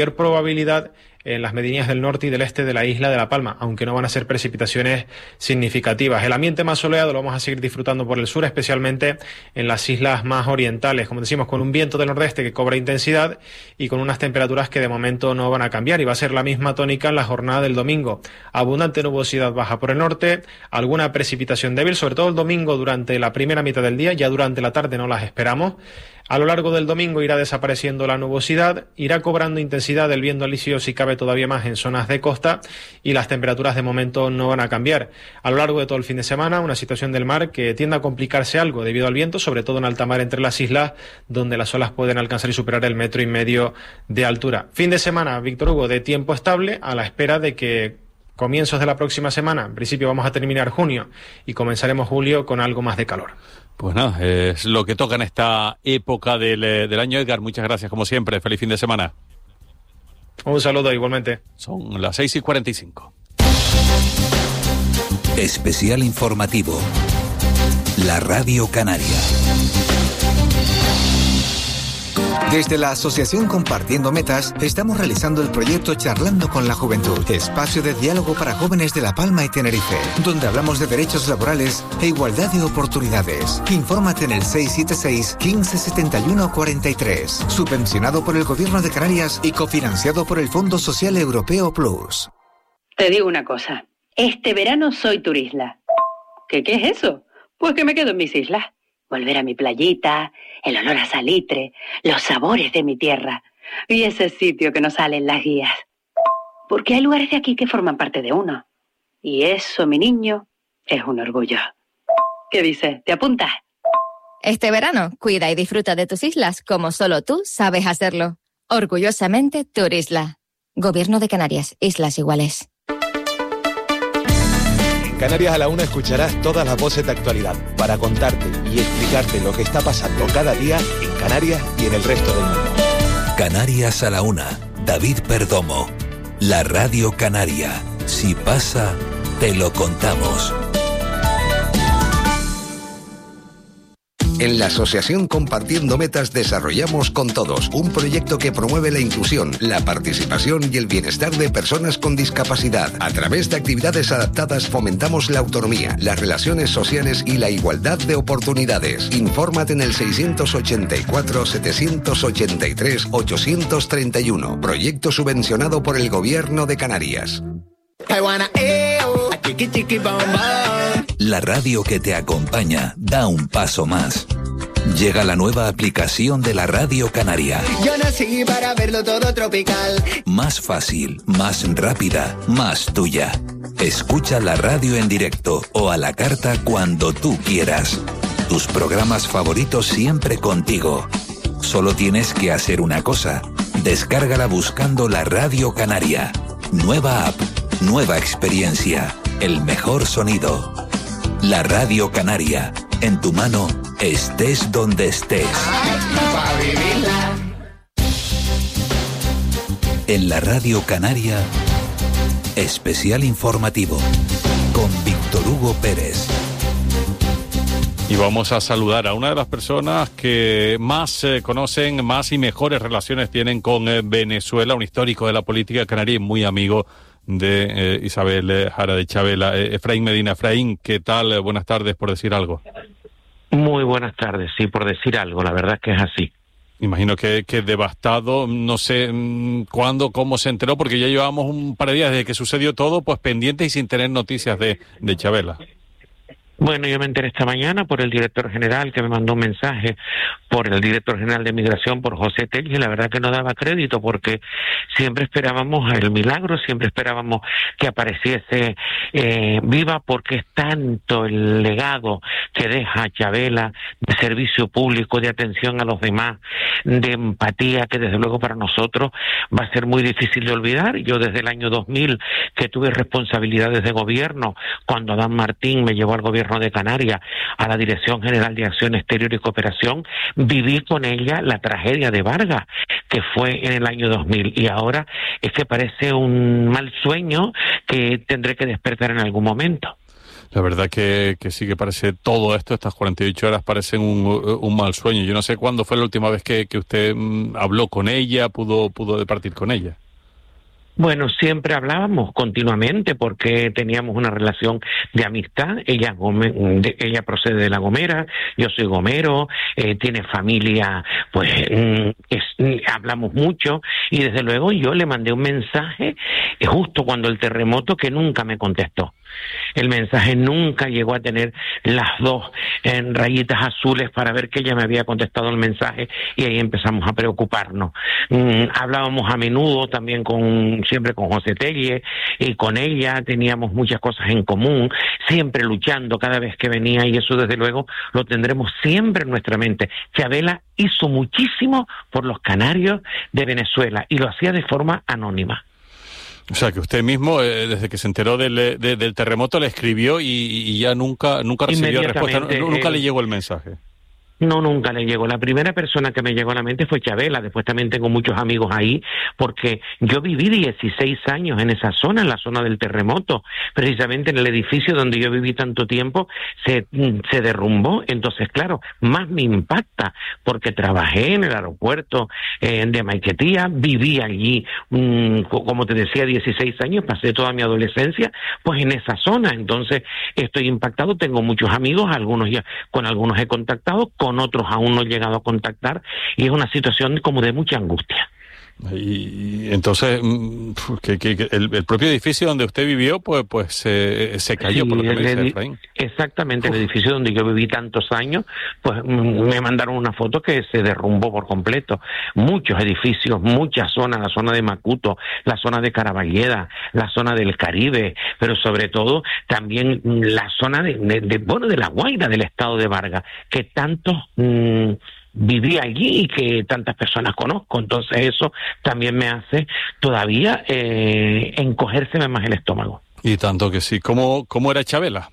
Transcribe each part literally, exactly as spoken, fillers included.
probabilidad en las medianías del norte y del este de la isla de La Palma, aunque no van a ser precipitaciones significativas. El ambiente más soleado lo vamos a seguir disfrutando por el sur, especialmente en las islas más orientales, como decimos, con un viento del nordeste que cobra intensidad y con unas temperaturas que de momento no van a cambiar, y va a ser la misma tónica en la jornada del domingo. Abundante nubosidad baja por el norte, alguna precipitación débil, sobre todo el domingo durante la primera mitad del día, ya durante la tarde no las esperamos. A lo largo del domingo irá desapareciendo la nubosidad, irá cobrando intensidad el viento alisio si cabe todavía más en zonas de costa, y las temperaturas de momento no van a cambiar. A lo largo de todo el fin de semana, una situación del mar que tiende a complicarse algo debido al viento, sobre todo en alta mar entre las islas, donde las olas pueden alcanzar y superar el metro y medio de altura. Fin de semana, Víctor Hugo, de tiempo estable, a la espera de que comienzos de la próxima semana, en principio vamos a terminar junio y comenzaremos julio con algo más de calor. Pues nada, es lo que toca en esta época del, del año. Edgar, muchas gracias como siempre. Feliz fin de semana. Un saludo igualmente. Son las seis y cuarenta y cinco. Especial informativo. La Radio Canaria. Desde la Asociación Compartiendo Metas, estamos realizando el proyecto Charlando con la Juventud, espacio de diálogo para jóvenes de La Palma y Tenerife, donde hablamos de derechos laborales e igualdad de oportunidades. Infórmate en el seis siete seis, quince setenta y uno cuarenta y tres, subvencionado por el Gobierno de Canarias y cofinanciado por el Fondo Social Europeo Plus. Te digo una cosa, este verano soy turisla. ¿Qué, qué es eso? Pues que me quedo en mis islas. Volver a mi playita, el olor a salitre, los sabores de mi tierra y ese sitio que nos sale en las guías. Porque hay lugares de aquí que forman parte de uno. Y eso, mi niño, es un orgullo. ¿Qué dices? ¿Te apuntas? Este verano, cuida y disfruta de tus islas como solo tú sabes hacerlo. Orgullosamente Turisla. Gobierno de Canarias, Islas Iguales. Canarias a la una escucharás todas las voces de actualidad para contarte y explicarte lo que está pasando cada día en Canarias y en el resto del mundo. Canarias a la una. David Perdomo. La Radio Canaria. Si pasa, te lo contamos. En la Asociación Compartiendo Metas desarrollamos Con Todos, un proyecto que promueve la inclusión, la participación y el bienestar de personas con discapacidad. A través de actividades adaptadas fomentamos la autonomía, las relaciones sociales y la igualdad de oportunidades. Infórmate en el seiscientos ochenta y cuatro, setecientos ochenta y tres, ochocientos treinta y uno. Proyecto subvencionado por el Gobierno de Canarias. La radio que te acompaña da un paso más. Llega la nueva aplicación de la Radio Canaria. Yo nací para verlo todo tropical. Más fácil, más rápida, más tuya. Escucha la radio en directo o a la carta cuando tú quieras. Tus programas favoritos siempre contigo. Solo tienes que hacer una cosa. Descárgala buscando la Radio Canaria. Nueva app, nueva experiencia, el mejor sonido. La Radio Canaria, en tu mano, estés donde estés. En la Radio Canaria, especial informativo, con Víctor Hugo Pérez. Y vamos a saludar a una de las personas que más eh, conocen, más y mejores relaciones tienen con eh, Venezuela, un histórico de la política canaria y muy amigo de eh, Isabel eh, Jara de Chavela. Eh, Efraín Medina. Efraín, ¿qué tal? Eh, buenas tardes, por decir algo. Muy buenas tardes, sí, por decir algo, la verdad es que es así. Imagino que, que devastado, no sé mmm, cuándo, cómo se enteró, porque ya llevamos un par de días desde que sucedió todo, pues pendientes y sin tener noticias de, de Chavela. Bueno, yo me enteré esta mañana por el director general, que me mandó un mensaje, por el director general de Migración, por José Telles, y la verdad que no daba crédito, porque siempre esperábamos el milagro, siempre esperábamos que apareciese eh, viva, porque es tanto el legado que deja Chavela de servicio público, de atención a los demás, de empatía, que desde luego para nosotros va a ser muy difícil de olvidar. Yo desde el año dos mil, que tuve responsabilidades de gobierno, cuando Adán Martín me llevó al gobierno de Canarias a la Dirección General de Acción Exterior y Cooperación, viví con ella la tragedia de Vargas, que fue en el año dos mil, y ahora es que parece un mal sueño que tendré que despertar en algún momento. La verdad que, que sí que parece todo esto, estas cuarenta y ocho horas parecen un, un mal sueño. Yo no sé cuándo fue la última vez que, que usted mm, habló con ella, pudo, pudo departir con ella. Bueno, siempre hablábamos continuamente porque teníamos una relación de amistad. Ella, de, ella procede de La Gomera, yo soy gomero, eh, tiene familia, pues es, hablamos mucho y desde luego yo le mandé un mensaje eh, justo cuando el terremoto que nunca me contestó. El mensaje nunca llegó a tener las dos eh, rayitas azules para ver que ella me había contestado el mensaje y ahí empezamos a preocuparnos. Mm, hablábamos a menudo también con siempre con José Telle y con ella teníamos muchas cosas en común, siempre luchando cada vez que venía y eso desde luego lo tendremos siempre en nuestra mente. Chavela hizo muchísimo por los canarios de Venezuela y lo hacía de forma anónima. O sea, que usted mismo, eh, desde que se enteró del, de, del terremoto, le escribió y, y ya nunca nunca recibió respuesta, nunca eh, le llegó el mensaje. No, nunca le llegó. La primera persona que me llegó a la mente fue Chavela. Después también tengo muchos amigos ahí, porque yo viví dieciséis años en esa zona, en la zona del terremoto. Precisamente en el edificio donde yo viví tanto tiempo, se, se derrumbó. Entonces, claro, más me impacta, porque trabajé en el aeropuerto eh, de Maiquetía, viví allí, mmm, como te decía, dieciséis años, pasé toda mi adolescencia, pues en esa zona. Entonces, estoy impactado. Tengo muchos amigos, algunos ya, con algunos he contactado, con otros aún no he llegado a contactar y es una situación como de mucha angustia. Y, y entonces que, que, que el, el propio edificio donde usted vivió pues pues eh, se cayó, sí, por lo que me dice Efraín. Exactamente, Uf. El edificio donde yo viví tantos años, pues me mandaron una foto que se derrumbó por completo. Muchos edificios, muchas zonas, la zona de Macuto, la zona de Caraballeda, la zona del Caribe, pero sobre todo también la zona de, de, de bueno de La Guaira, del estado de Vargas, que tantos mmm, viví allí y que tantas personas conozco. Entonces eso también me hace todavía eh, encogérseme más el estómago. Y tanto que sí. ¿Cómo, cómo era Chavela?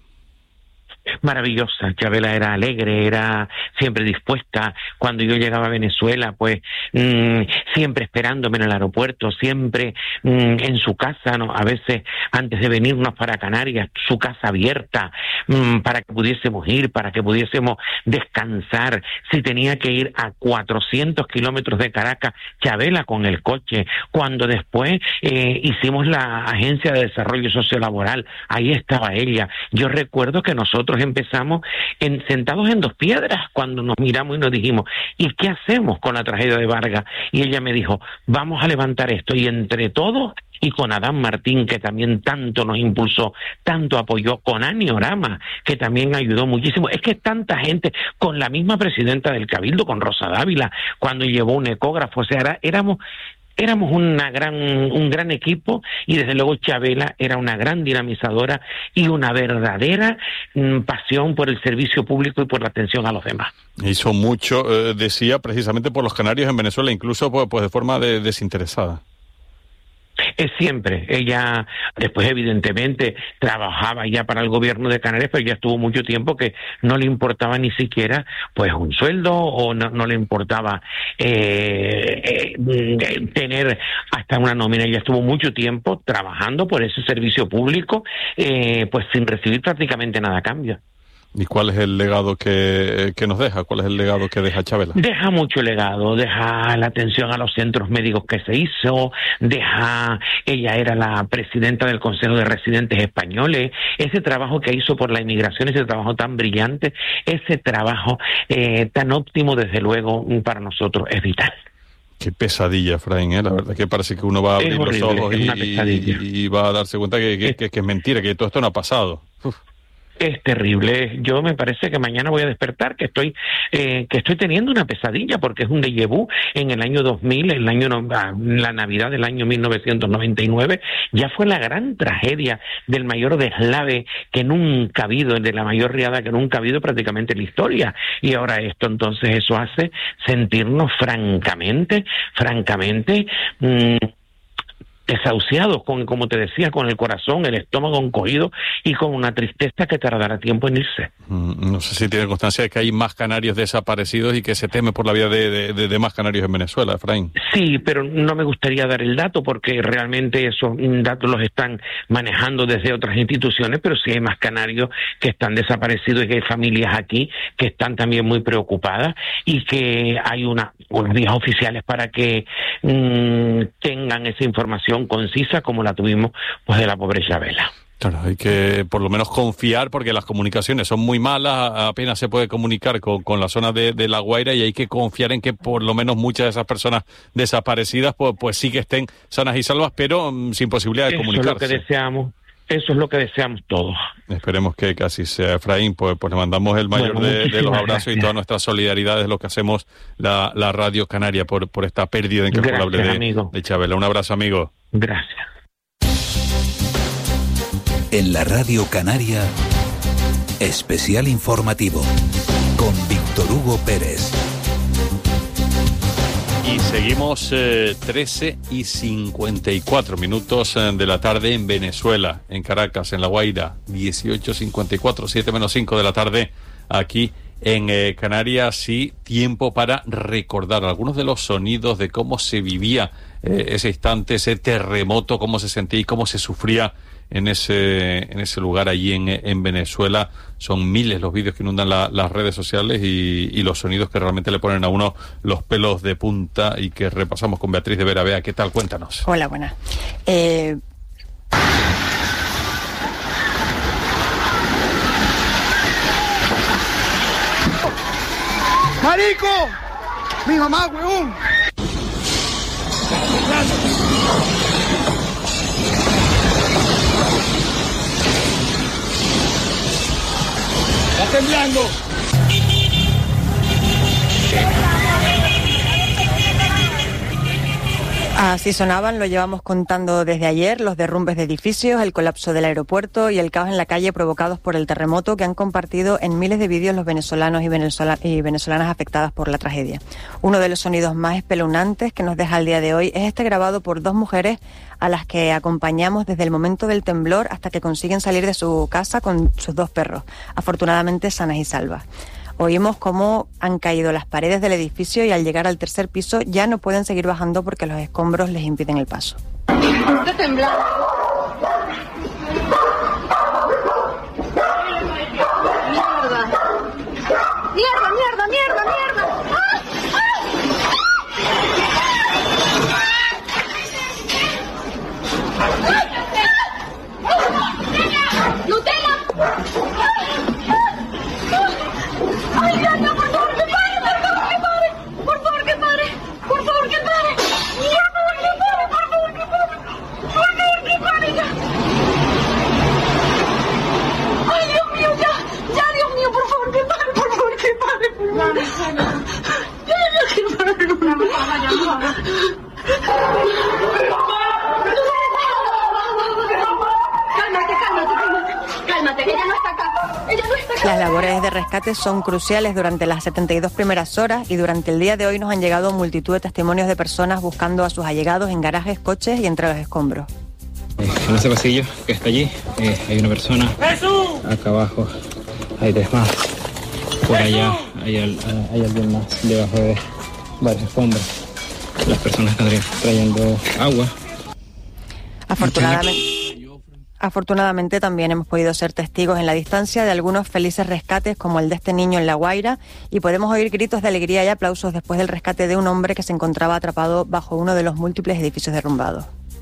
Maravillosa. Chavela era alegre, era siempre dispuesta. Cuando yo llegaba a Venezuela, pues mmm, siempre esperándome en el aeropuerto, siempre mmm, en su casa, ¿no? A veces antes de venirnos para Canarias, su casa abierta mmm, para que pudiésemos ir, para que pudiésemos descansar. Si tenía que ir a cuatrocientos kilómetros de Caracas, Chavela con el coche. Cuando después eh, hicimos la Agencia de Desarrollo Sociolaboral, ahí estaba ella. Yo recuerdo que nosotros empezamos en, sentados en dos piedras cuando nos miramos y nos dijimos, ¿y qué hacemos con la tragedia de Vargas? Y ella me dijo, vamos a levantar esto, y entre todos, y con Adán Martín, que también tanto nos impulsó, tanto apoyó, con Ani Orama, que también ayudó muchísimo. Es que tanta gente, con la misma presidenta del Cabildo, con Rosa Dávila, cuando llevó un ecógrafo, o sea, era, éramos... Éramos una gran, un gran equipo y desde luego Chavela era una gran dinamizadora y una verdadera mm, pasión por el servicio público y por la atención a los demás. Hizo mucho, eh, decía, precisamente por los canarios en Venezuela, incluso pues, pues de forma de, desinteresada. Es siempre, ella después evidentemente trabajaba ya para el gobierno de Canarias, pero ya estuvo mucho tiempo que no le importaba ni siquiera pues un sueldo o no, no le importaba eh, eh, tener hasta una nómina. Ella estuvo mucho tiempo trabajando por ese servicio público eh, pues sin recibir prácticamente nada a cambio. ¿Y cuál es el legado que, que nos deja? ¿Cuál es el legado que deja Chavela? Deja mucho legado, deja la atención a los centros médicos que se hizo, deja, ella era la presidenta del Consejo de Residentes Españoles, ese trabajo que hizo por la inmigración, ese trabajo tan brillante, ese trabajo eh, tan óptimo, desde luego, para nosotros es vital. Qué pesadilla, Efraín, ¿eh? La verdad que parece que uno va a abrir es horrible, los ojos y, y, y va a darse cuenta que, que, que, que es mentira, que todo esto no ha pasado. Uf. Es terrible. Yo me parece que mañana voy a despertar que estoy eh, que estoy teniendo una pesadilla porque es un déjà vu. En el año dos mil, el año la Navidad del año mil novecientos noventa y nueve, ya fue la gran tragedia del mayor deslave que nunca ha habido, de la mayor riada que nunca ha habido prácticamente en la historia. Y ahora esto, entonces eso hace sentirnos francamente, francamente mmm, desahuciados, con, como te decía, con el corazón, el estómago encogido y con una tristeza que tardará tiempo en irse. Mm, no sé si tiene constancia de que hay más canarios desaparecidos y que se teme por la vida de, de, de, de más canarios en Venezuela, Efraín. Sí, pero no me gustaría dar el dato porque realmente esos datos los están manejando desde otras instituciones, pero sí hay más canarios que están desaparecidos y que hay familias aquí que están también muy preocupadas y que hay una, unas vías oficiales para que mmm, tengan esa información concisa como la tuvimos pues de la pobre Isabela. Claro, hay que por lo menos confiar porque las comunicaciones son muy malas, apenas se puede comunicar con, con la zona de, de La Guaira y hay que confiar en que por lo menos muchas de esas personas desaparecidas pues, pues sí que estén sanas y salvas, pero um, sin posibilidad de Eso comunicarse. Eso es lo que deseamos. Eso es lo que deseamos todos. Esperemos que casi sea, Efraín, pues, pues le mandamos el mayor bueno, de, de los abrazos gracias. Y toda nuestra solidaridad es lo que hacemos la, la Radio Canaria por, por esta pérdida incalculable de, de Chabela. Un abrazo, amigo. Gracias. En la Radio Canaria, especial informativo con Víctor Hugo Pérez. Y seguimos eh, trece y cincuenta y cuatro minutos eh, de la tarde en Venezuela, en Caracas, en La Guaira, dieciocho cincuenta y cuatro, siete menos cinco de la tarde aquí en eh, Canarias. Y tiempo para recordar algunos de los sonidos de cómo se vivía eh, ese instante, ese terremoto, cómo se sentía y cómo se sufría en ese en ese lugar allí en, en Venezuela. Son miles los vídeos que inundan la, las redes sociales y, y los sonidos que realmente le ponen a uno los pelos de punta y que repasamos con Beatriz de Vera. Bea, ¿qué tal? Cuéntanos. Hola, buenas. Eh... ¡Marico! ¡Mi mamá, huevón! ¡Está temblando! Así sonaban, lo llevamos contando desde ayer, los derrumbes de edificios, el colapso del aeropuerto y el caos en la calle provocados por el terremoto que han compartido en miles de vídeos los venezolanos y, venezola- y venezolanas afectadas por la tragedia. Uno de los sonidos más espeluznantes que nos deja el día de hoy es este grabado por dos mujeres a las que acompañamos desde el momento del temblor hasta que consiguen salir de su casa con sus dos perros, afortunadamente sanas y salvas. Oímos cómo han caído las paredes del edificio y al llegar al tercer piso ya no pueden seguir bajando porque los escombros les impiden el paso. Está temblando. Mierda, mierda, mierda, mierda. ¡Ah! ¡Ah! ¡Nutella! ¡Ay, Dios, no, por favor, que pare! ¡Por favor, que pare! ¡Por favor, que pare! ¡Por favor, que pare! ¡Por favor, que pare! ¡Por favor, que pare! ¡Por favor, que pare ya! ¡Ay, Dios mío, ya! ¡Ya, Dios mío, por favor, que pare! ¡Por favor, que pare! ¡Por favor! ¡Ya, ya, que pare! ¡Cálmate, cálmate, cálmate! ¡Cálmate, que ella no está acá! ¡Ella no está acá! Las labores de rescate son cruciales durante las setenta y dos primeras horas y durante el día de hoy nos han llegado multitud de testimonios de personas buscando a sus allegados en garajes, coches y entre los escombros. En ese pasillo que está allí eh, hay una persona. ¡Jesús! Acá abajo hay tres más. Por allá hay, al, hay alguien más debajo de varios escombros. Las personas están trayendo agua. Afortunadamente... Afortunadamente también hemos podido ser testigos en la distancia de algunos felices rescates como el de este niño en La Guaira y podemos oír gritos de alegría y aplausos después del rescate de un hombre que se encontraba atrapado bajo uno de los múltiples edificios derrumbados.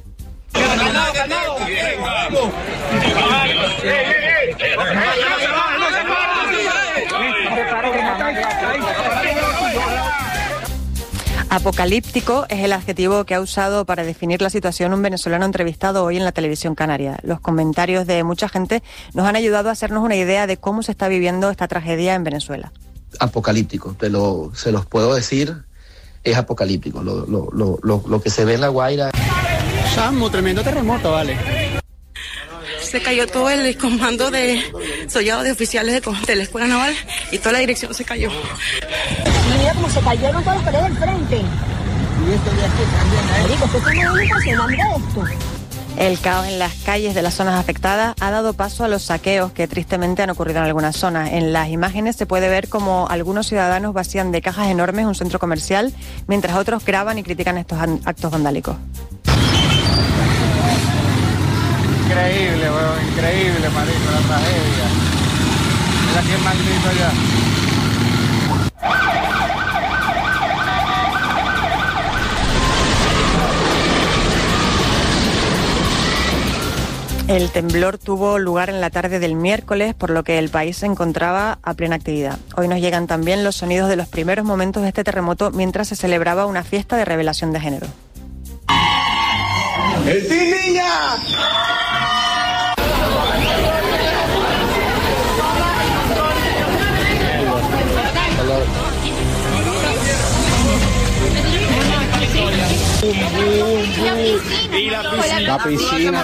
Apocalíptico es el adjetivo que ha usado para definir la situación un venezolano entrevistado hoy en la televisión canaria. Los comentarios de mucha gente nos han ayudado a hacernos una idea de cómo se está viviendo esta tragedia en Venezuela. Apocalíptico, te lo, se los puedo decir, es apocalíptico. Lo, lo, lo, lo, lo que se ve en La Guaira. Chamo, tremendo terremoto, vale. Se cayó todo el comando de sollados de oficiales de, de la Escuela Naval y toda la dirección se cayó. Mira cómo se cayeron todas las paredes del frente. Y esto ya se cambia. Marico, esto es muy impresionante esto. El caos en las calles de las zonas afectadas ha dado paso a los saqueos que tristemente han ocurrido en algunas zonas. En las imágenes se puede ver cómo algunos ciudadanos vacían de cajas enormes un centro comercial, mientras otros graban y critican estos actos vandálicos. Increíble, weón, increíble, marico, la tragedia. Mira qué maldito allá. El temblor tuvo lugar en la tarde del miércoles, por lo que el país se encontraba a plena actividad. Hoy nos llegan también los sonidos de los primeros momentos de este terremoto mientras se celebraba una fiesta de revelación de género. ¡El sí, niña! Y la piscina. La piscina.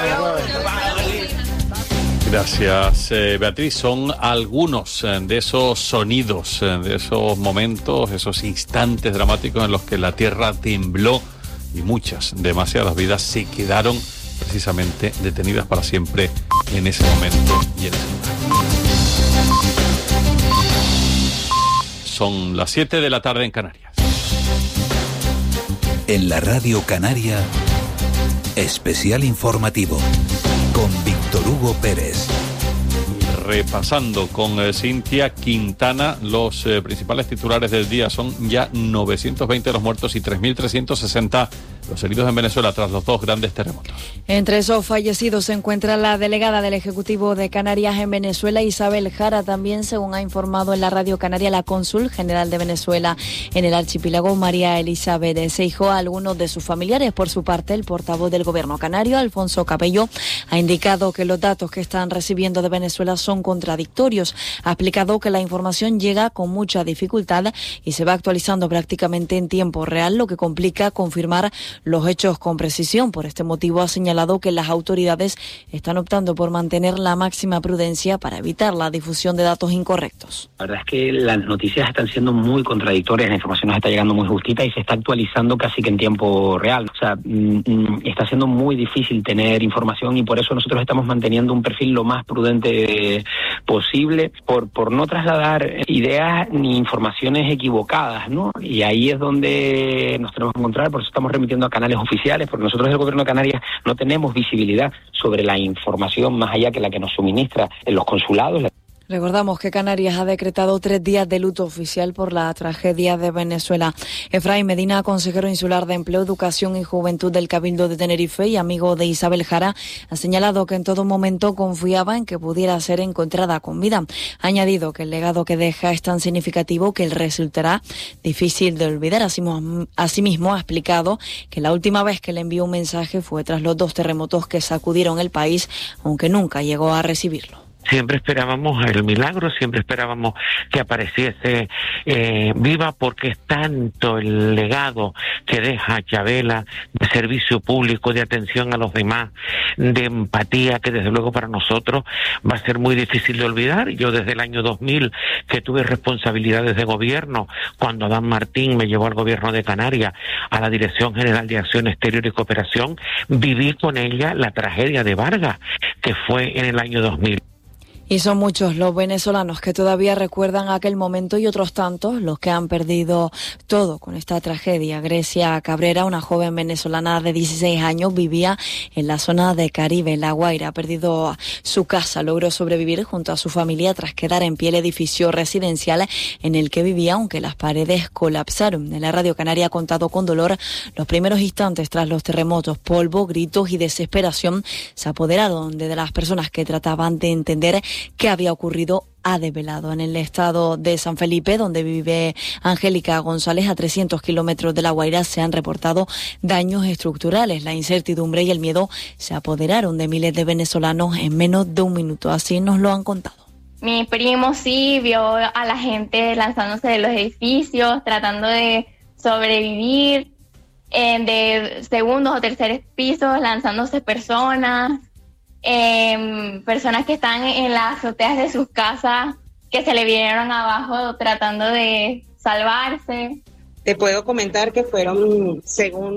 Gracias, eh, Beatriz. Son algunos eh, de esos sonidos, eh, de esos momentos, esos instantes dramáticos en los que la tierra tembló y muchas, demasiadas vidas se quedaron precisamente detenidas para siempre en ese momento y en ese lugar. Son las siete de la tarde en Canarias. En la Radio Canaria, especial informativo con Víctor Hugo Pérez. Repasando con eh, Cintia Quintana, los eh, principales titulares del día. Son ya novecientos veinte los muertos y tres mil trescientos sesenta los heridos en Venezuela tras los dos grandes terremotos. Entre esos fallecidos se encuentra la delegada del Ejecutivo de Canarias en Venezuela, Isabel Jara. También, según ha informado en la Radio Canaria la cónsul general de Venezuela en el archipiélago, María Elizabeth Seijo, a algunos de sus familiares. Por su parte, el portavoz del gobierno canario, Alfonso Cabello, ha indicado que los datos que están recibiendo de Venezuela son contradictorios. Ha explicado que la información llega con mucha dificultad y se va actualizando prácticamente en tiempo real, lo que complica confirmar los hechos con precisión. Por este motivo ha señalado que las autoridades están optando por mantener la máxima prudencia para evitar la difusión de datos incorrectos. La verdad es que las noticias están siendo muy contradictorias, la información nos está llegando muy justita y se está actualizando casi que en tiempo real. O sea, mm, está siendo muy difícil tener información y por eso nosotros estamos manteniendo un perfil lo más prudente posible por, por no trasladar ideas ni informaciones equivocadas, ¿no? Y ahí es donde nos tenemos que encontrar, por eso estamos remitiendo a canales oficiales, porque nosotros del Gobierno de Canarias no tenemos visibilidad sobre la información más allá que la que nos suministra en los consulados. Recordamos que Canarias ha decretado tres días de luto oficial por la tragedia de Venezuela. Efraín Medina, consejero insular de Empleo, Educación y Juventud del Cabildo de Tenerife y amigo de Isabel Jara, ha señalado que en todo momento confiaba en que pudiera ser encontrada con vida. Ha añadido que el legado que deja es tan significativo que resultará difícil de olvidar. Asimismo, ha explicado que la última vez que le envió un mensaje fue tras los dos terremotos que sacudieron el país, aunque nunca llegó a recibirlo. Siempre esperábamos el milagro, siempre esperábamos que apareciese eh, viva, porque es tanto el legado que deja Chabela de servicio público, de atención a los demás, de empatía, que desde luego para nosotros va a ser muy difícil de olvidar. Yo desde el año dos mil que tuve responsabilidades de gobierno, cuando Adán Martín me llevó al gobierno de Canarias a la Dirección General de Acción Exterior y Cooperación, viví con ella la tragedia de Vargas, que fue en el año dos mil. Y son muchos los venezolanos que todavía recuerdan aquel momento y otros tantos los que han perdido todo con esta tragedia. Grecia Cabrera, una joven venezolana de dieciséis años, vivía en la zona de Caribe, La Guaira. Ha perdido su casa, logró sobrevivir junto a su familia tras quedar en pie el edificio residencial en el que vivía, aunque las paredes colapsaron. En la Radio Canaria ha contado con dolor los primeros instantes tras los terremotos. Polvo, gritos y desesperación se apoderaron de las personas que trataban de entender qué había ocurrido. Ha develado en el estado de San Felipe, donde vive Angélica González, a trescientos kilómetros de La Guaira, se han reportado daños estructurales. La incertidumbre y el miedo se apoderaron de miles de venezolanos en menos de un minuto. Así nos lo han contado. Mi primo sí vio a la gente lanzándose de los edificios, tratando de sobrevivir, eh, de segundos o terceros pisos, lanzándose personas. Eh, personas que están en las azoteas de sus casas, que se le vinieron abajo tratando de salvarse. Te puedo comentar que fueron segundos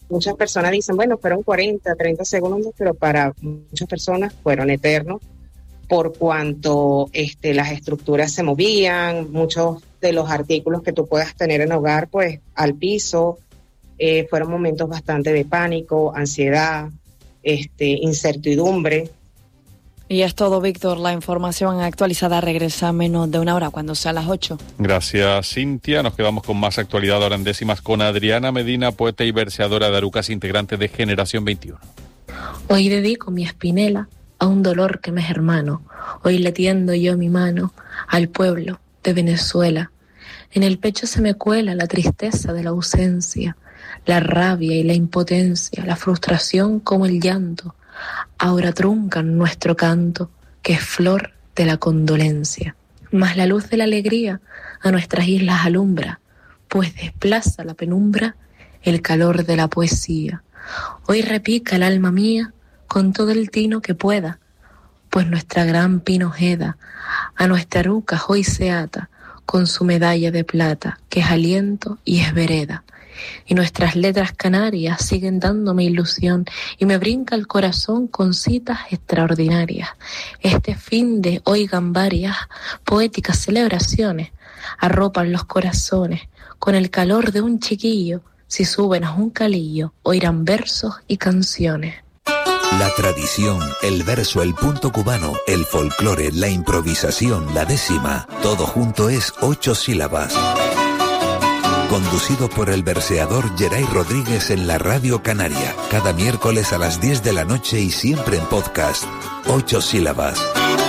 muchas personas dicen, bueno, fueron cuarenta, treinta segundos, pero para muchas personas fueron eternos por cuanto este, las estructuras se movían, muchos de los artículos que tú puedas tener en hogar, pues al piso. Eh, fueron momentos bastante de pánico, ansiedad, este, incertidumbre. Y es todo, Víctor. La información actualizada regresa a menos de una hora, cuando sea las ocho. Gracias, Cintia. Nos quedamos con más actualidad ahora en décimas con Adriana Medina, poeta y verseadora de Arucas, integrante de Generación veintiuno. Hoy dedico mi espinela a un dolor que me es hermano. Hoy le tiendo yo mi mano al pueblo de Venezuela. En el pecho se me cuela la tristeza de la ausencia, la rabia y la impotencia, la frustración como el llanto. Ahora truncan nuestro canto, que es flor de la condolencia. Mas la luz de la alegría a nuestras islas alumbra, pues desplaza la penumbra el calor de la poesía. Hoy repica el alma mía con todo el tino que pueda, pues nuestra gran Pinojeda a nuestra Arucas hoy se ata con su medalla de plata, que es aliento y es vereda. Y nuestras letras canarias siguen dándome ilusión y me brinca el corazón con citas extraordinarias. Este fin de oigan varias poéticas celebraciones, arropan los corazones con el calor de un chiquillo. Si suben a un calillo, oirán versos y canciones. La tradición, el verso, el punto cubano, el folclore, la improvisación, la décima, todo junto es ocho sílabas. Conducido por el verseador Geray Rodríguez en la Radio Canaria, cada miércoles a las diez de la noche y siempre en podcast. Ocho sílabas.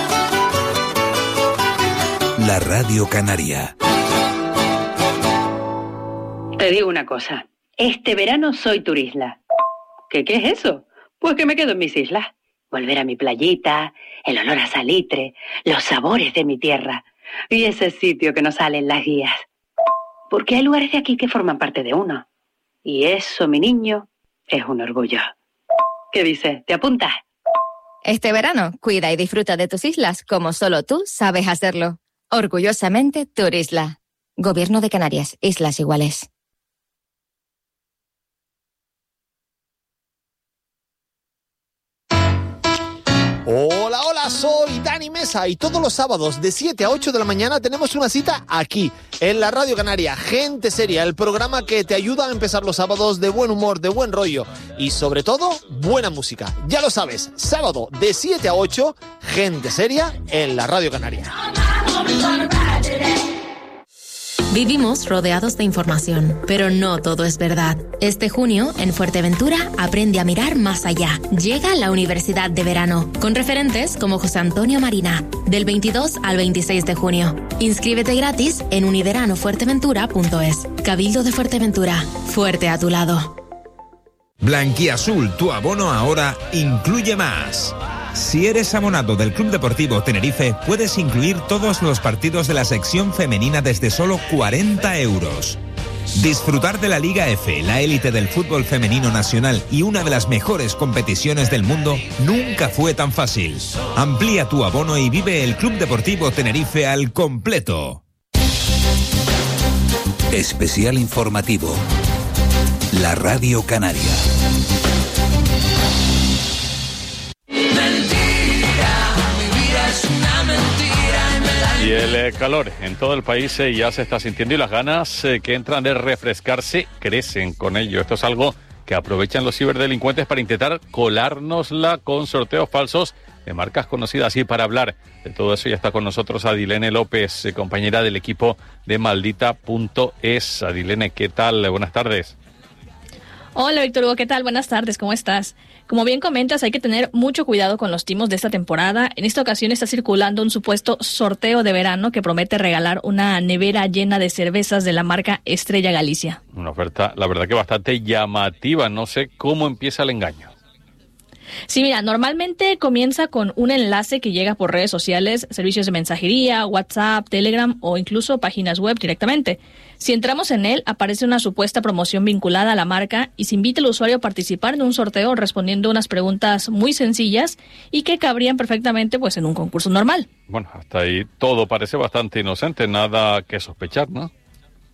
La Radio Canaria. Te digo una cosa, este verano soy turisla. ¿Qué, qué es eso? Pues que me quedo en mis islas. Volver a mi playita, el olor a salitre, los sabores de mi tierra y ese sitio que nos sale en las guías. Porque hay lugares de aquí que forman parte de uno. Y eso, mi niño, es un orgullo. ¿Qué dices? ¿Te apuntas? Este verano, cuida y disfruta de tus islas como solo tú sabes hacerlo. Orgullosamente, Turisla. Gobierno de Canarias, Islas Iguales. Hola, hola, soy Dani Mesa y todos los sábados de siete a ocho de la mañana tenemos una cita aquí, en la Radio Canaria, Gente Seria, el programa que te ayuda a empezar los sábados de buen humor, de buen rollo y sobre todo, buena música. Ya lo sabes, sábado de siete a ocho, Gente Seria en la Radio Canaria. Vivimos rodeados de información, pero no todo es verdad. Este junio, en Fuerteventura, aprende a mirar más allá. Llega la Universidad de Verano, con referentes como José Antonio Marina, del veintidós al veintiséis de junio. Inscríbete gratis en univerano fuerteventura punto es. Cabildo de Fuerteventura, fuerte a tu lado. Blanquiazul, tu abono ahora incluye más. Si eres abonado del Club Deportivo Tenerife, puedes incluir todos los partidos de la sección femenina desde solo cuarenta euros. Disfrutar de la Liga F, la élite del fútbol femenino nacional y una de las mejores competiciones del mundo nunca fue tan fácil. Amplía tu abono y vive el Club Deportivo Tenerife al completo. Especial informativo. La Radio Canaria. Y el eh, calor en todo el país eh, ya se está sintiendo y las ganas eh, que entran de refrescarse crecen con ello. Esto es algo que aprovechan los ciberdelincuentes para intentar colárnosla con sorteos falsos de marcas conocidas. Y para hablar de todo eso ya está con nosotros Adilene López, eh, compañera del equipo de maldita punto es. Adilene, ¿qué tal? Buenas tardes. Hola Víctor Hugo, ¿qué tal? Buenas tardes, ¿cómo estás? Como bien comentas, hay que tener mucho cuidado con los timos de esta temporada. En esta ocasión está circulando un supuesto sorteo de verano que promete regalar una nevera llena de cervezas de la marca Estrella Galicia. Una oferta, la verdad que bastante llamativa. No sé cómo empieza el engaño. Sí, mira, normalmente comienza con un enlace que llega por redes sociales, servicios de mensajería, WhatsApp, Telegram o incluso páginas web directamente. Si entramos en él, aparece una supuesta promoción vinculada a la marca y se invita al usuario a participar en un sorteo respondiendo unas preguntas muy sencillas y que cabrían perfectamente pues en un concurso normal. Bueno, hasta ahí todo parece bastante inocente, nada que sospechar, ¿no?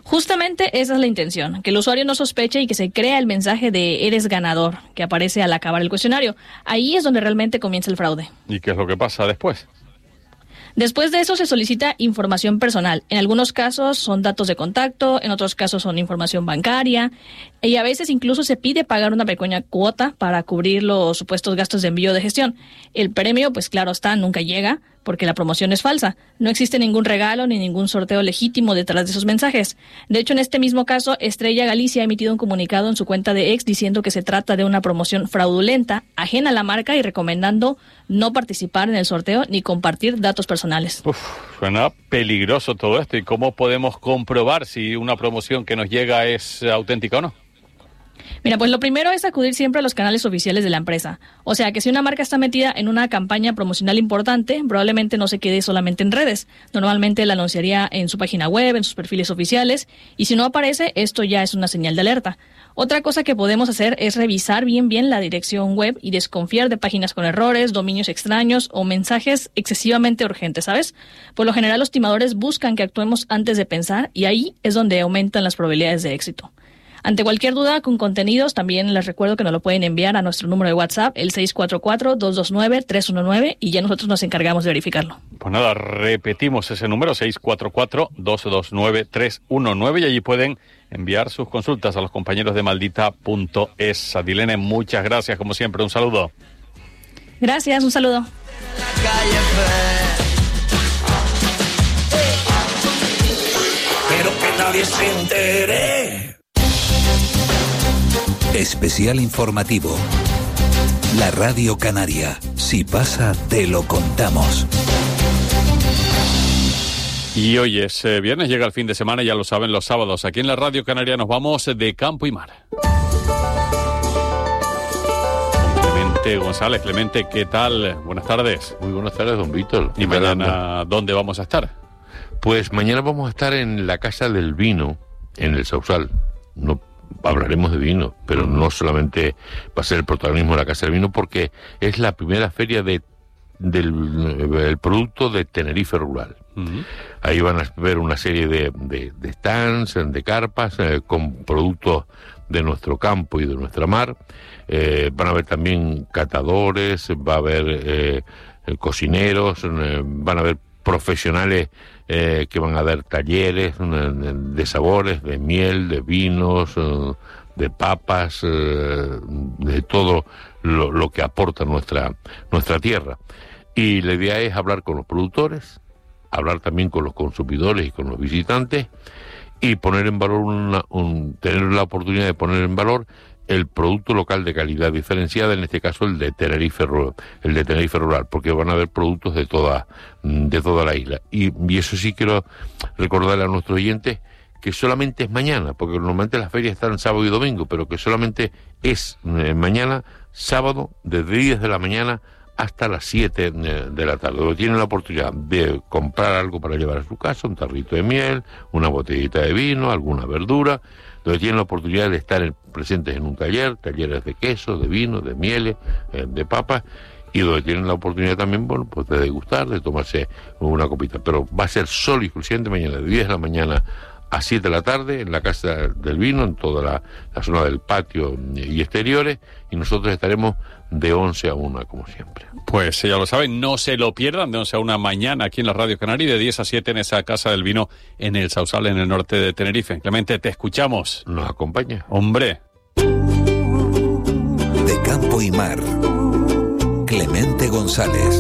Justamente esa es la intención, que el usuario no sospeche y que se crea el mensaje de eres ganador, que aparece al acabar el cuestionario. Ahí es donde realmente comienza el fraude. ¿Y qué es lo que pasa después? Después de eso se solicita información personal. En algunos casos son datos de contacto, en otros casos son información bancaria y a veces incluso se pide pagar una pequeña cuota para cubrir los supuestos gastos de envío de gestión. El premio, pues claro está, nunca llega porque la promoción es falsa. No existe ningún regalo ni ningún sorteo legítimo detrás de esos mensajes. De hecho, en este mismo caso, Estrella Galicia ha emitido un comunicado en su cuenta de X diciendo que se trata de una promoción fraudulenta, ajena a la marca y recomendando no participar en el sorteo ni compartir datos personales. Uf, suena peligroso todo esto. ¿Y cómo podemos comprobar si una promoción que nos llega es auténtica o no? Mira, pues lo primero es acudir siempre a los canales oficiales de la empresa. O sea, que si una marca está metida en una campaña promocional importante, probablemente no se quede solamente en redes. Normalmente la anunciaría en su página web, en sus perfiles oficiales, y si no aparece, esto ya es una señal de alerta. Otra cosa que podemos hacer es revisar bien bien la dirección web y desconfiar de páginas con errores, dominios extraños o mensajes excesivamente urgentes, ¿sabes? Por lo general, los timadores buscan que actuemos antes de pensar y ahí es donde aumentan las probabilidades de éxito. Ante cualquier duda con contenidos, también les recuerdo que nos lo pueden enviar a nuestro número de WhatsApp, el seis cuatro cuatro, dos dos nueve, tres uno nueve, y ya nosotros nos encargamos de verificarlo. Pues nada, repetimos ese número, seis cuatro cuatro, dos dos nueve, tres uno nueve, y allí pueden enviar sus consultas a los compañeros de maldita punto es. Adilene, muchas gracias, como siempre, un saludo. Gracias, un saludo. Pero que nadie se entere. Especial informativo. La Radio Canaria. Si pasa, te lo contamos. Y hoy es eh, viernes, llega el fin de semana, ya lo saben, los sábados. Aquí en la Radio Canaria nos vamos de campo y mar. Clemente González. Clemente, ¿qué tal? Buenas tardes. Muy buenas tardes, don Víctor. ¿Y mañana dónde vamos a estar? Pues mañana vamos a estar en la Casa del Vino, en el Sausal. No hablaremos de vino, pero no solamente va a ser el protagonismo de la Casa del Vino, porque es la primera feria de del el producto de Tenerife rural. Uh-huh. Ahí van a ver una serie de, de, de stands, de carpas, eh, con productos de nuestro campo y de nuestra mar. Eh, van a haber también catadores, va a haber eh, cocineros, eh, van a haber profesionales eh, que van a dar talleres eh, de sabores, de miel, de vinos, eh, de papas, eh, de todo lo, lo que aporta nuestra, nuestra tierra. Y la idea es hablar con los productores, hablar también con los consumidores y con los visitantes, y poner en valor una, un, tener la oportunidad de poner en valor el producto local de calidad diferenciada, en este caso el de Tenerife, el de Tenerife rural, porque van a haber productos de toda, de toda la isla. Y, y eso sí quiero recordarle a nuestros oyentes que solamente es mañana, porque normalmente las ferias están sábado y domingo, pero que solamente es eh, mañana, sábado, desde diez de la mañana hasta las siete de la tarde, donde tienen la oportunidad de comprar algo para llevar a su casa, un tarrito de miel, una botellita de vino, alguna verdura, donde tienen la oportunidad de estar presentes en un taller, talleres de queso, de vino, de mieles, eh, de papas, y donde tienen la oportunidad también, bueno, pues de degustar, de tomarse una copita. Pero va a ser solo y exclusivamente mañana, de diez de la mañana a siete de la tarde, en la Casa del Vino, en toda la, la zona del patio y exteriores, y nosotros estaremos de once a una, como siempre. Pues ya lo saben, no se lo pierdan, de once a una mañana aquí en la Radio Canaria, y de diez a siete en esa Casa del Vino en el Sausal, en el norte de Tenerife. Clemente, te escuchamos. Nos acompaña. Hombre. De campo y mar. Clemente González.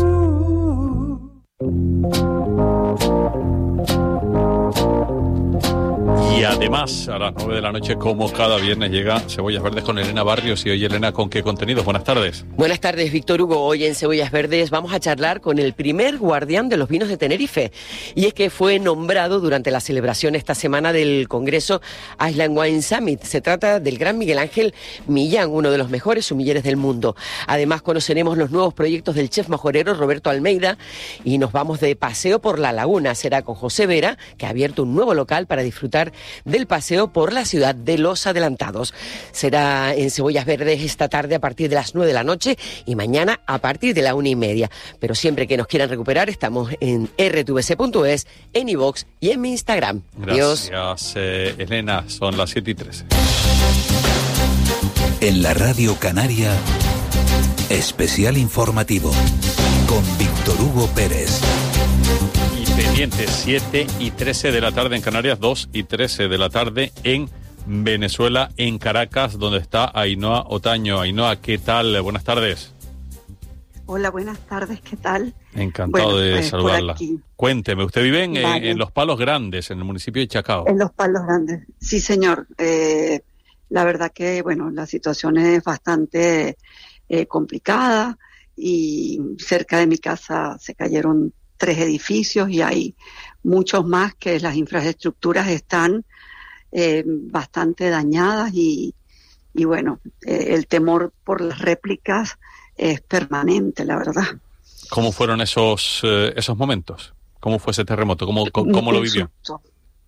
Y además, a las nueve de la noche, como cada viernes, llega Cebollas Verdes con Elena Barrios. Y hoy, Elena, ¿con qué contenidos? Buenas tardes. Buenas tardes, Víctor Hugo. Hoy en Cebollas Verdes vamos a charlar con el primer guardián de los vinos de Tenerife. Y es que fue nombrado durante la celebración esta semana del Congreso Island Wine Summit. Se trata del gran Miguel Ángel Millán, uno de los mejores sumilleres del mundo. Además, conoceremos los nuevos proyectos del chef majorero Roberto Almeida y nos vamos de paseo por la laguna. Será con José Vera, que ha abierto un nuevo local para disfrutar de del paseo por la ciudad de Los Adelantados. Será en Cebollas Verdes esta tarde a partir de las nueve de la noche y mañana a partir de la una y media. Pero siempre que nos quieran recuperar, estamos en erre te ve ce punto es, en iVoox y en mi Instagram. Adiós. Gracias, eh, Elena. Son las siete y trece. En la Radio Canaria, especial informativo con Víctor Hugo Pérez. Y pendientes, siete y trece de la tarde en Canarias, dos y trece de la tarde en Venezuela, en Caracas, donde está Ainhoa Otaño. Ainhoa, ¿qué tal? Buenas tardes. Hola, buenas tardes, ¿qué tal? Encantado bueno, de pues, saludarla. Cuénteme, usted vive en, vale. en Los Palos Grandes, en el municipio de Chacao. En Los Palos Grandes, sí señor. Eh, la verdad que, bueno, la situación es bastante eh, complicada y cerca de mi casa se cayeron tres edificios y hay muchos más que las infraestructuras están eh, bastante dañadas y, y bueno, eh, el temor por las réplicas es permanente, la verdad. ¿Cómo fueron esos eh, esos momentos? ¿Cómo fue ese terremoto? ¿Cómo, cómo, cómo lo vivió? Susto.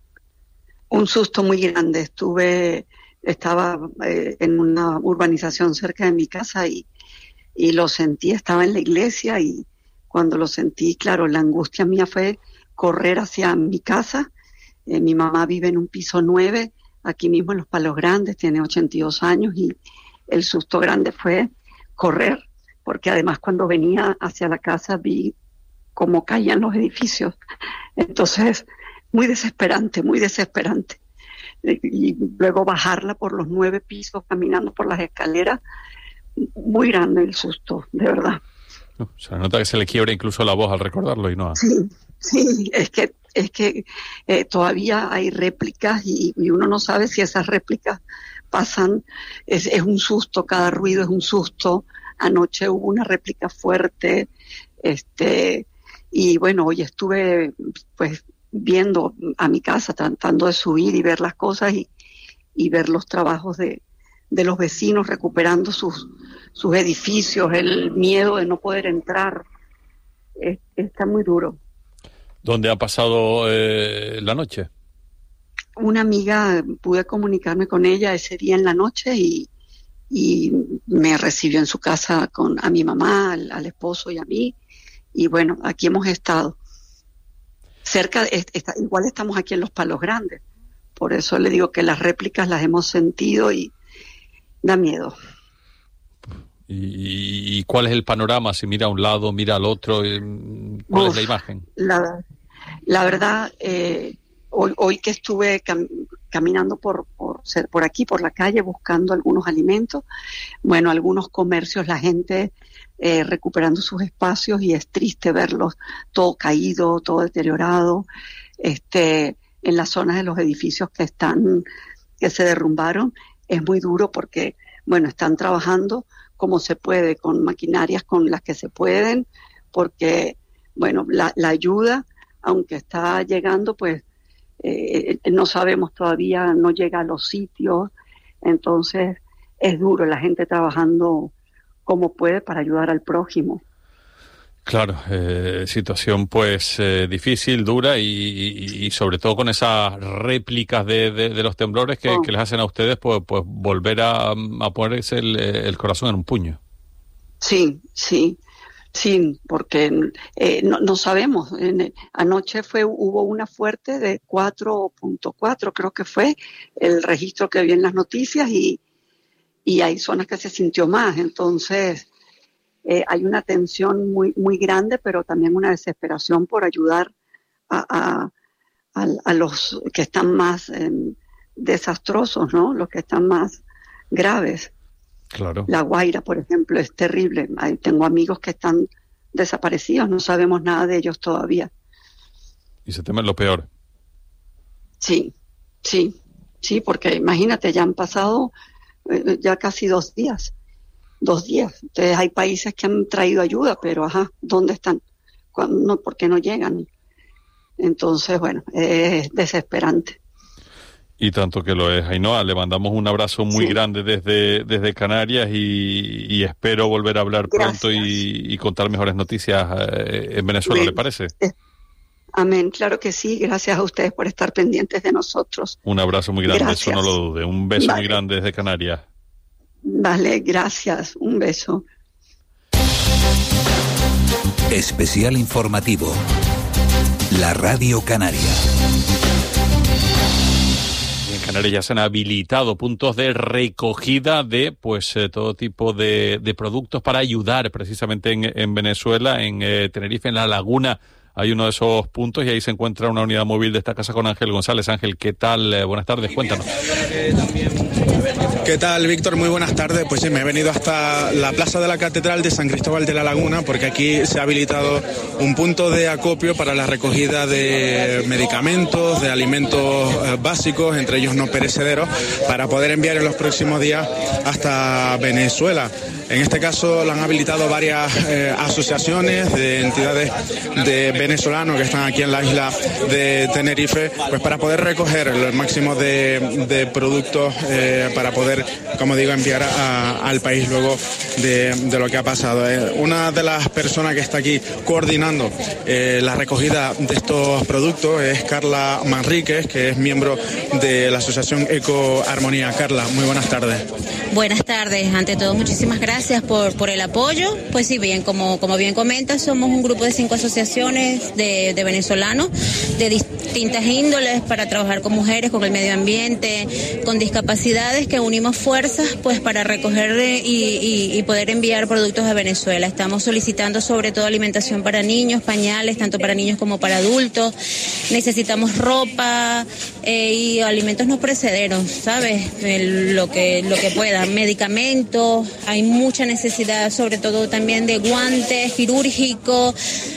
Un susto muy grande. Estuve, estaba eh, en una urbanización cerca de mi casa y, y lo sentí, estaba en la iglesia y cuando lo sentí, claro, la angustia mía fue correr hacia mi casa. Eh, mi mamá vive en un piso nueve, aquí mismo en Los Palos Grandes, tiene ochenta y dos años y el susto grande fue correr, porque además cuando venía hacia la casa vi cómo caían los edificios. Entonces, muy desesperante, muy desesperante. Y luego bajarla por los nueve pisos, caminando por las escaleras, muy grande el susto, de verdad. Uh, se nota que se le quiebra incluso la voz al recordarlo, Ainhoa. Sí, sí, es que, es que eh, todavía hay réplicas y, y uno no sabe si esas réplicas pasan, es, es un susto, cada ruido es un susto. Anoche hubo una réplica fuerte, este, y bueno, hoy estuve pues viendo a mi casa, tratando de subir y ver las cosas y, y ver los trabajos de, de los vecinos recuperando sus, sus edificios, el miedo de no poder entrar, es, está muy duro. ¿Dónde ha pasado eh, la noche? Una amiga, pude comunicarme con ella ese día en la noche y y me recibió en su casa con a mi mamá, al, al esposo y a mí, y bueno, aquí hemos estado. Cerca, est, est, igual estamos aquí en Los Palos Grandes, por eso le digo que las réplicas las hemos sentido y da miedo. ¿Y, y cuál es el panorama? Si mira a un lado, mira al otro, ¿cuál Uf, es la imagen? La, la verdad, eh, hoy, hoy que estuve cam- caminando por, por, por aquí, por la calle, buscando algunos alimentos, bueno, algunos comercios, la gente eh, recuperando sus espacios y es triste verlos todo caído, todo deteriorado, este, en las zonas de los edificios que están, que se derrumbaron, es muy duro porque, bueno, están trabajando como se puede, con maquinarias con las que se pueden, porque, bueno, la, la ayuda, aunque está llegando, pues, Eh, no sabemos todavía, no llega a los sitios, entonces es duro la gente trabajando como puede para ayudar al prójimo. Claro, eh, situación pues eh, difícil, dura y, y, y sobre todo con esas réplicas de, de, de los temblores que, oh. que les hacen a ustedes, pues, pues volver a, a ponerse el, el corazón en un puño. Sí, sí. Sí, porque eh, no, no sabemos. En, anoche fue hubo una fuerte de cuatro punto cuatro, creo que fue el registro que vi en las noticias y, y hay zonas que se sintió más. Entonces eh, hay una tensión muy muy grande, pero también una desesperación por ayudar a, a, a, a los que están más eh, desastrosos, ¿no? Los que están más graves. Claro. La Guaira, por ejemplo, es terrible. Tengo amigos que están desaparecidos, no sabemos nada de ellos todavía. Y se temen lo peor. Sí, sí, sí, porque imagínate, ya han pasado eh, ya casi dos días, dos días. Entonces hay países que han traído ayuda, pero ajá, ¿dónde están? ¿Cuándo, ¿Por qué no llegan? Entonces, bueno, es desesperante. Y tanto que lo es, Ainhoa. Le mandamos un abrazo muy sí. grande desde, desde Canarias y, y espero volver a hablar Gracias. pronto y, y contar mejores noticias eh, en Venezuela, Bien. ¿le parece? Amén, claro que sí. Gracias a ustedes por estar pendientes de nosotros. Un abrazo muy grande, Gracias. eso no lo dude. Un beso Vale. muy grande desde Canarias. Vale, gracias. Un beso. Especial informativo. La Radio Canaria. En Canarias ya se han habilitado puntos de recogida de pues eh, todo tipo de, de productos para ayudar precisamente en, en Venezuela, en eh, Tenerife, en La Laguna. Hay uno de esos puntos y ahí se encuentra una unidad móvil de esta casa con Ángel González. Ángel, ¿qué tal? Eh, buenas tardes, cuéntanos. ¿Qué tal, Víctor? Muy buenas tardes. Pues sí, me he venido hasta la Plaza de la Catedral de San Cristóbal de la Laguna porque aquí se ha habilitado un punto de acopio para la recogida de medicamentos, de alimentos eh, básicos, entre ellos no perecederos, para poder enviar en los próximos días hasta Venezuela. En este caso lo han habilitado varias eh, asociaciones de entidades de venezolanos que están aquí en la isla de Tenerife, pues para poder recoger el máximo de, de productos eh, para poder, como digo, enviar a, al país luego de, de lo que ha pasado. Eh, una de las personas que está aquí coordinando eh, la recogida de estos productos es Carla Manríquez, que es miembro de la asociación Eco Armonía. Carla, muy buenas tardes. Buenas tardes. Ante todo, muchísimas gracias por, por el apoyo. Pues sí, bien, como, como bien comentas, somos un grupo de cinco asociaciones de, de venezolanos de distintas índoles para trabajar con mujeres, con el medio ambiente, con discapacidades, que unimos fuerzas pues para recoger y, y, y poder enviar productos a Venezuela. Estamos solicitando sobre todo alimentación para niños, pañales, tanto para niños como para adultos. Necesitamos ropa eh, y alimentos no perecederos, ¿sabes? El, lo que, lo que pueda. Medicamentos, hay mucha necesidad, sobre todo también de guantes quirúrgicos,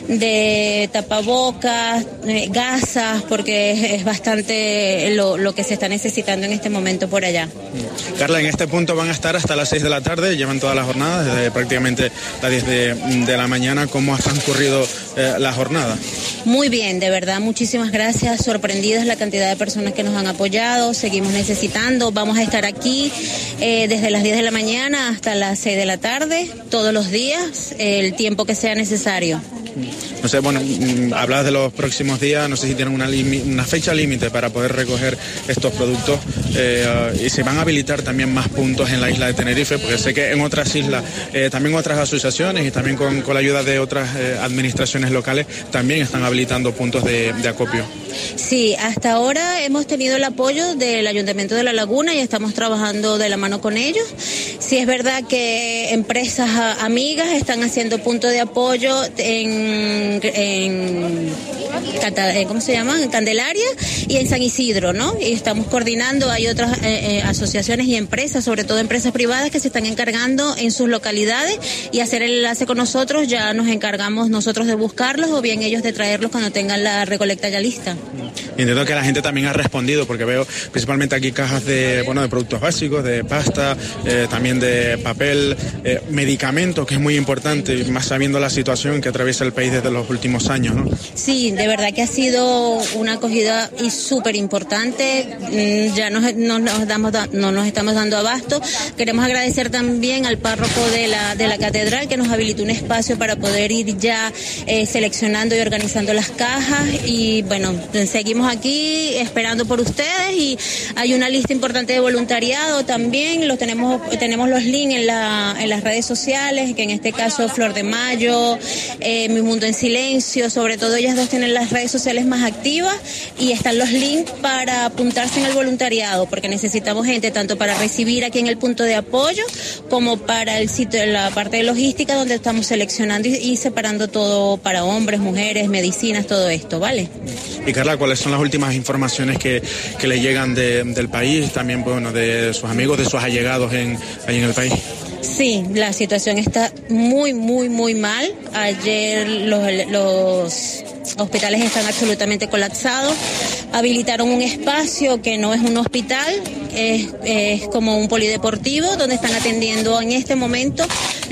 de tapabocas, eh, gasas, porque es, es bastante lo, lo que se está necesitando en este momento por allá. Carla, en este punto van a estar hasta las seis de la tarde, llevan toda la jornada, desde prácticamente las diez de, de la mañana. ¿Cómo ha transcurrido eh, la jornada? Muy bien, de verdad, muchísimas gracias. Sorprendidas la cantidad de personas que nos han apoyado, seguimos necesitando. Vamos a estar aquí eh, desde las diez de la mañana hasta las seis de la tarde, todos los días, el tiempo que sea necesario. No sé, bueno, hablas de los próximos días, no sé si tienen una, una fecha límite para poder recoger estos productos eh, y se van a habilitar también más puntos en la isla de Tenerife, porque sé que en otras islas, eh, también otras asociaciones y también con, con la ayuda de otras eh, administraciones locales también están habilitando puntos de, de acopio. Sí, hasta ahora hemos tenido el apoyo del Ayuntamiento de La Laguna y estamos trabajando de la mano con ellos. Sí es verdad que empresas a, amigas están haciendo puntos de apoyo en, en, ¿cómo se llama? En Candelaria y en San Isidro, ¿no? Y estamos coordinando, hay otras eh, eh, asociaciones y empresas, sobre todo empresas privadas, que se están encargando en sus localidades y hacer el enlace con nosotros. Ya nos encargamos nosotros de buscarlos o bien ellos de traerlos cuando tengan la recolecta ya lista. Entiendo que la gente también ha respondido, porque veo principalmente aquí cajas de, bueno, de productos básicos, de pasta, eh, también de papel, eh, medicamentos, que es muy importante, más sabiendo la situación que atraviesa el país desde los últimos años, ¿no? Sí, de verdad que ha sido una acogida y súper importante. Ya nos, no, nos damos, no nos estamos dando abasto. Queremos agradecer también al párroco de la, de la catedral, que nos habilitó un espacio para poder ir ya eh, seleccionando y organizando las cajas. Y bueno, seguimos aquí esperando por ustedes y hay una lista importante de voluntariado también. Los tenemos, tenemos los links en, la, en las redes sociales, que en este caso Flor de Mayo, eh, Mi Mundo en Silencio, sobre todo ellas dos tienen las redes sociales más activas y están los links para apuntarse en el voluntariado, porque necesitamos gente tanto para recibir aquí en el punto de apoyo como para el sitio, la parte de logística, donde estamos seleccionando y, y separando todo para hombres, mujeres, medicinas, todo esto, ¿vale? Y Carla, ¿cuáles son las últimas informaciones que, que le llegan de, del país, también bueno, de sus amigos, de sus allegados en, ahí en el país? Sí, la situación está muy, muy, muy mal. Ayer los, los hospitales están absolutamente colapsados. Habilitaron un espacio que no es un hospital, es, es como un polideportivo, donde están atendiendo en este momento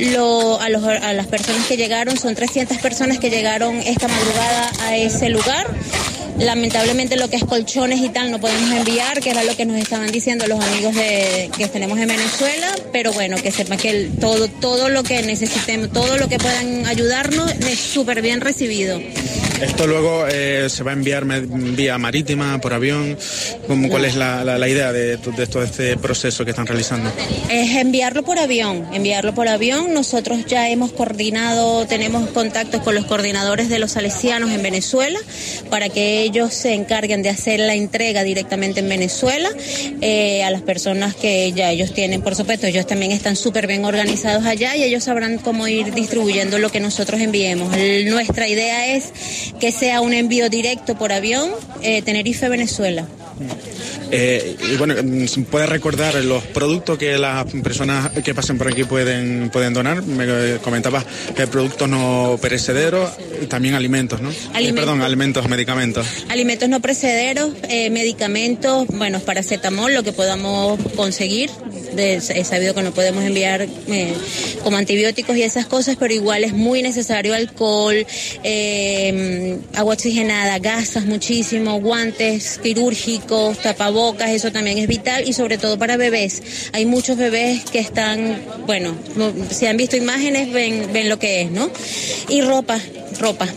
lo, a, los, a las personas que llegaron. Son trescientas personas que llegaron esta madrugada a ese lugar. Lamentablemente lo que es colchones y tal no podemos enviar, que era lo que nos estaban diciendo los amigos de, que tenemos en Venezuela, pero bueno, que sepan que el, todo, todo lo que necesitemos, todo lo que puedan ayudarnos es súper bien recibido. Esto luego eh, se va a enviar vía marítima, por avión. ¿Cuál es la, la, la idea de, de todo este proceso que están realizando? Es enviarlo por avión, enviarlo por avión. Nosotros ya hemos coordinado, tenemos contactos con los coordinadores de los salesianos en Venezuela para que ellos se encarguen de hacer la entrega directamente en Venezuela eh, a las personas que ya ellos tienen, por supuesto, ellos también están súper bien organizados allá y ellos sabrán cómo ir distribuyendo lo que nosotros enviemos. El, nuestra idea es que sea un envío directo por avión, eh, Tenerife, Venezuela. Eh, y bueno, ¿puedes recordar los productos que las personas que pasen por aquí pueden pueden donar? Me comentabas que productos no perecederos y también alimentos, ¿no? Alimentos. Eh, perdón, alimentos, medicamentos. Alimentos no perecederos, eh, medicamentos, bueno, paracetamol, lo que podamos conseguir. He sabido que no podemos enviar eh, como antibióticos y esas cosas, pero igual es muy necesario alcohol, eh, agua oxigenada, gasas muchísimo, guantes quirúrgicos, tapabocas, eso también es vital y sobre todo para bebés. Hay muchos bebés que están, bueno, si han visto imágenes ven, ven lo que es, ¿no? Y ropa, ropa.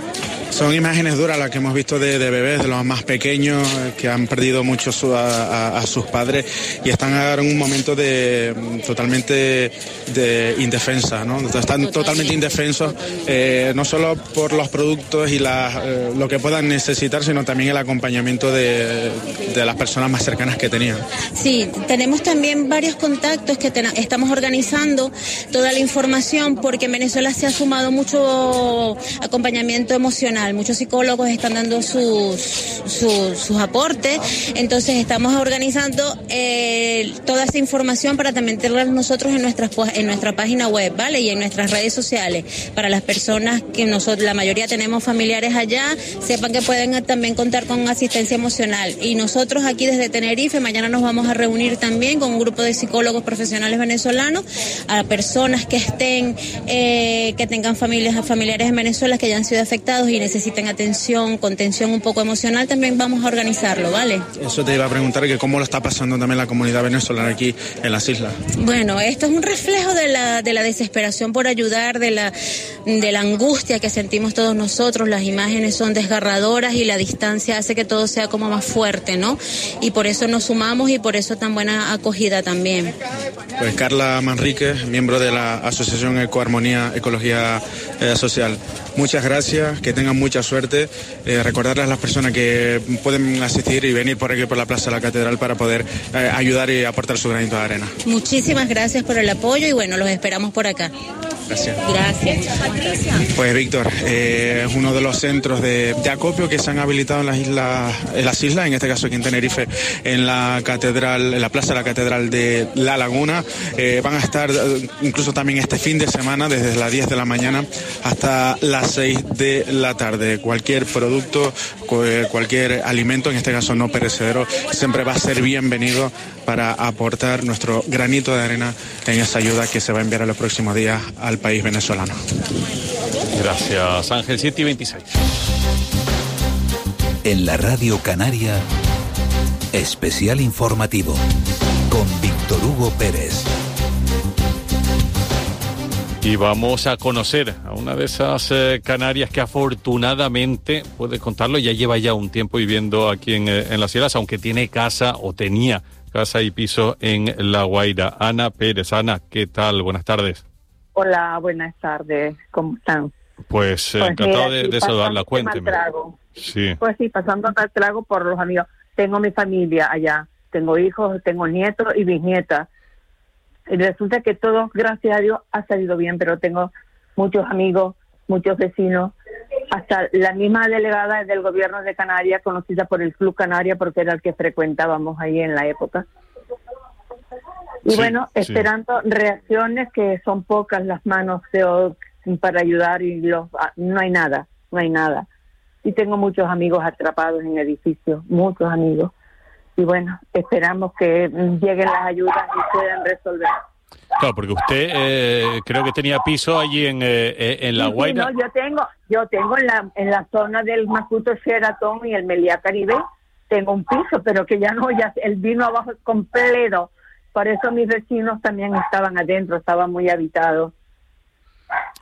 Son imágenes duras las que hemos visto de, de bebés, de los más pequeños, que han perdido mucho su, a, a, a sus padres y están ahora en un momento de totalmente de indefensa, ¿no? Están Totalmente. totalmente indefensos, eh, no solo por los productos y la, eh, lo que puedan necesitar, sino también el acompañamiento de, de las personas más cercanas que tenían. Sí, tenemos también varios contactos que ten- estamos organizando toda la información porque en Venezuela se ha sumado mucho acompañamiento emocional. Muchos psicólogos están dando sus, sus, sus aportes, entonces estamos organizando eh, toda esa información para también tenerla nosotros en, nuestras, en nuestra página web, ¿vale? Y en nuestras redes sociales, para las personas que nosotros, la mayoría tenemos familiares allá, sepan que pueden también contar con asistencia emocional. Y nosotros aquí desde Tenerife, mañana nos vamos a reunir también con un grupo de psicólogos profesionales venezolanos, a personas que estén, eh, que tengan familias, familiares en Venezuela que hayan sido afectados y necesiten atención, contención un poco emocional, también vamos a organizarlo, ¿vale? Eso te iba a preguntar, que cómo lo está pasando también la comunidad venezolana aquí en las islas. Bueno, esto es un reflejo de la, de la desesperación por ayudar, de la, de la angustia que sentimos todos nosotros. Las imágenes son desgarradoras y la distancia hace que todo sea como más fuerte, ¿no? Y por eso nos sumamos y por eso tan buena acogida también. Pues Carla Manríquez, miembro de la Asociación Ecoarmonía Ecología eh, Social. Muchas gracias, que tengan mucha suerte. Eh, recordarles a las personas que pueden asistir y venir por aquí por la Plaza de la Catedral para poder eh, ayudar y aportar su granito de arena. Muchísimas gracias por el apoyo y bueno, los esperamos por acá. Gracias. Gracias. Pues Víctor, eh, es uno de los centros de, de acopio que se han habilitado en las islas, en las islas, en este caso aquí en Tenerife, en la catedral, en la Plaza de la Catedral de La Laguna. Eh, van a estar eh, incluso también este fin de semana, desde las diez de la mañana hasta las seis de la tarde. Cualquier producto, cualquier alimento, en este caso no perecedero, siempre va a ser bienvenido para aportar nuestro granito de arena en esa ayuda que se va a enviar en los próximos días al país venezolano. Gracias, Ángel. siete y veintiséis. En la Radio Canaria, especial informativo con Víctor Hugo Pérez. Y vamos a conocer a una de esas eh, canarias que afortunadamente, puede contarlo, ya lleva ya un tiempo viviendo aquí en, eh, en las islas, aunque tiene casa o tenía casa y piso en La Guaira. Ana Pérez. Ana, ¿qué tal? Buenas tardes. Hola, buenas tardes. ¿Cómo están? Pues, eh, pues encantado mira, de, de saludarla. Cuénteme. Sí. Pues sí, pasando mal trago por los amigos. Tengo mi familia allá. Tengo hijos, tengo nietos y bisnietas. Y resulta que todo, gracias a Dios, ha salido bien, pero tengo muchos amigos, muchos vecinos, hasta la misma delegada del gobierno de Canarias, conocida por el Club Canaria, porque era el que frecuentábamos ahí en la época. Y sí, bueno, sí. esperando reacciones, que son pocas las manos de, para ayudar, y los no hay nada, no hay nada. Y tengo muchos amigos atrapados en edificios, muchos amigos. Y bueno, esperamos que lleguen las ayudas y puedan resolver. Claro, porque usted eh, creo que tenía piso allí en, eh, en La Guaira. Sí, no, yo tengo, yo tengo en la en la zona del Macuto Sheraton y el Meliá Caribe, tengo un piso, pero que ya no, ya el vino abajo es completo. Por eso mis vecinos también estaban adentro, estaban muy habitados.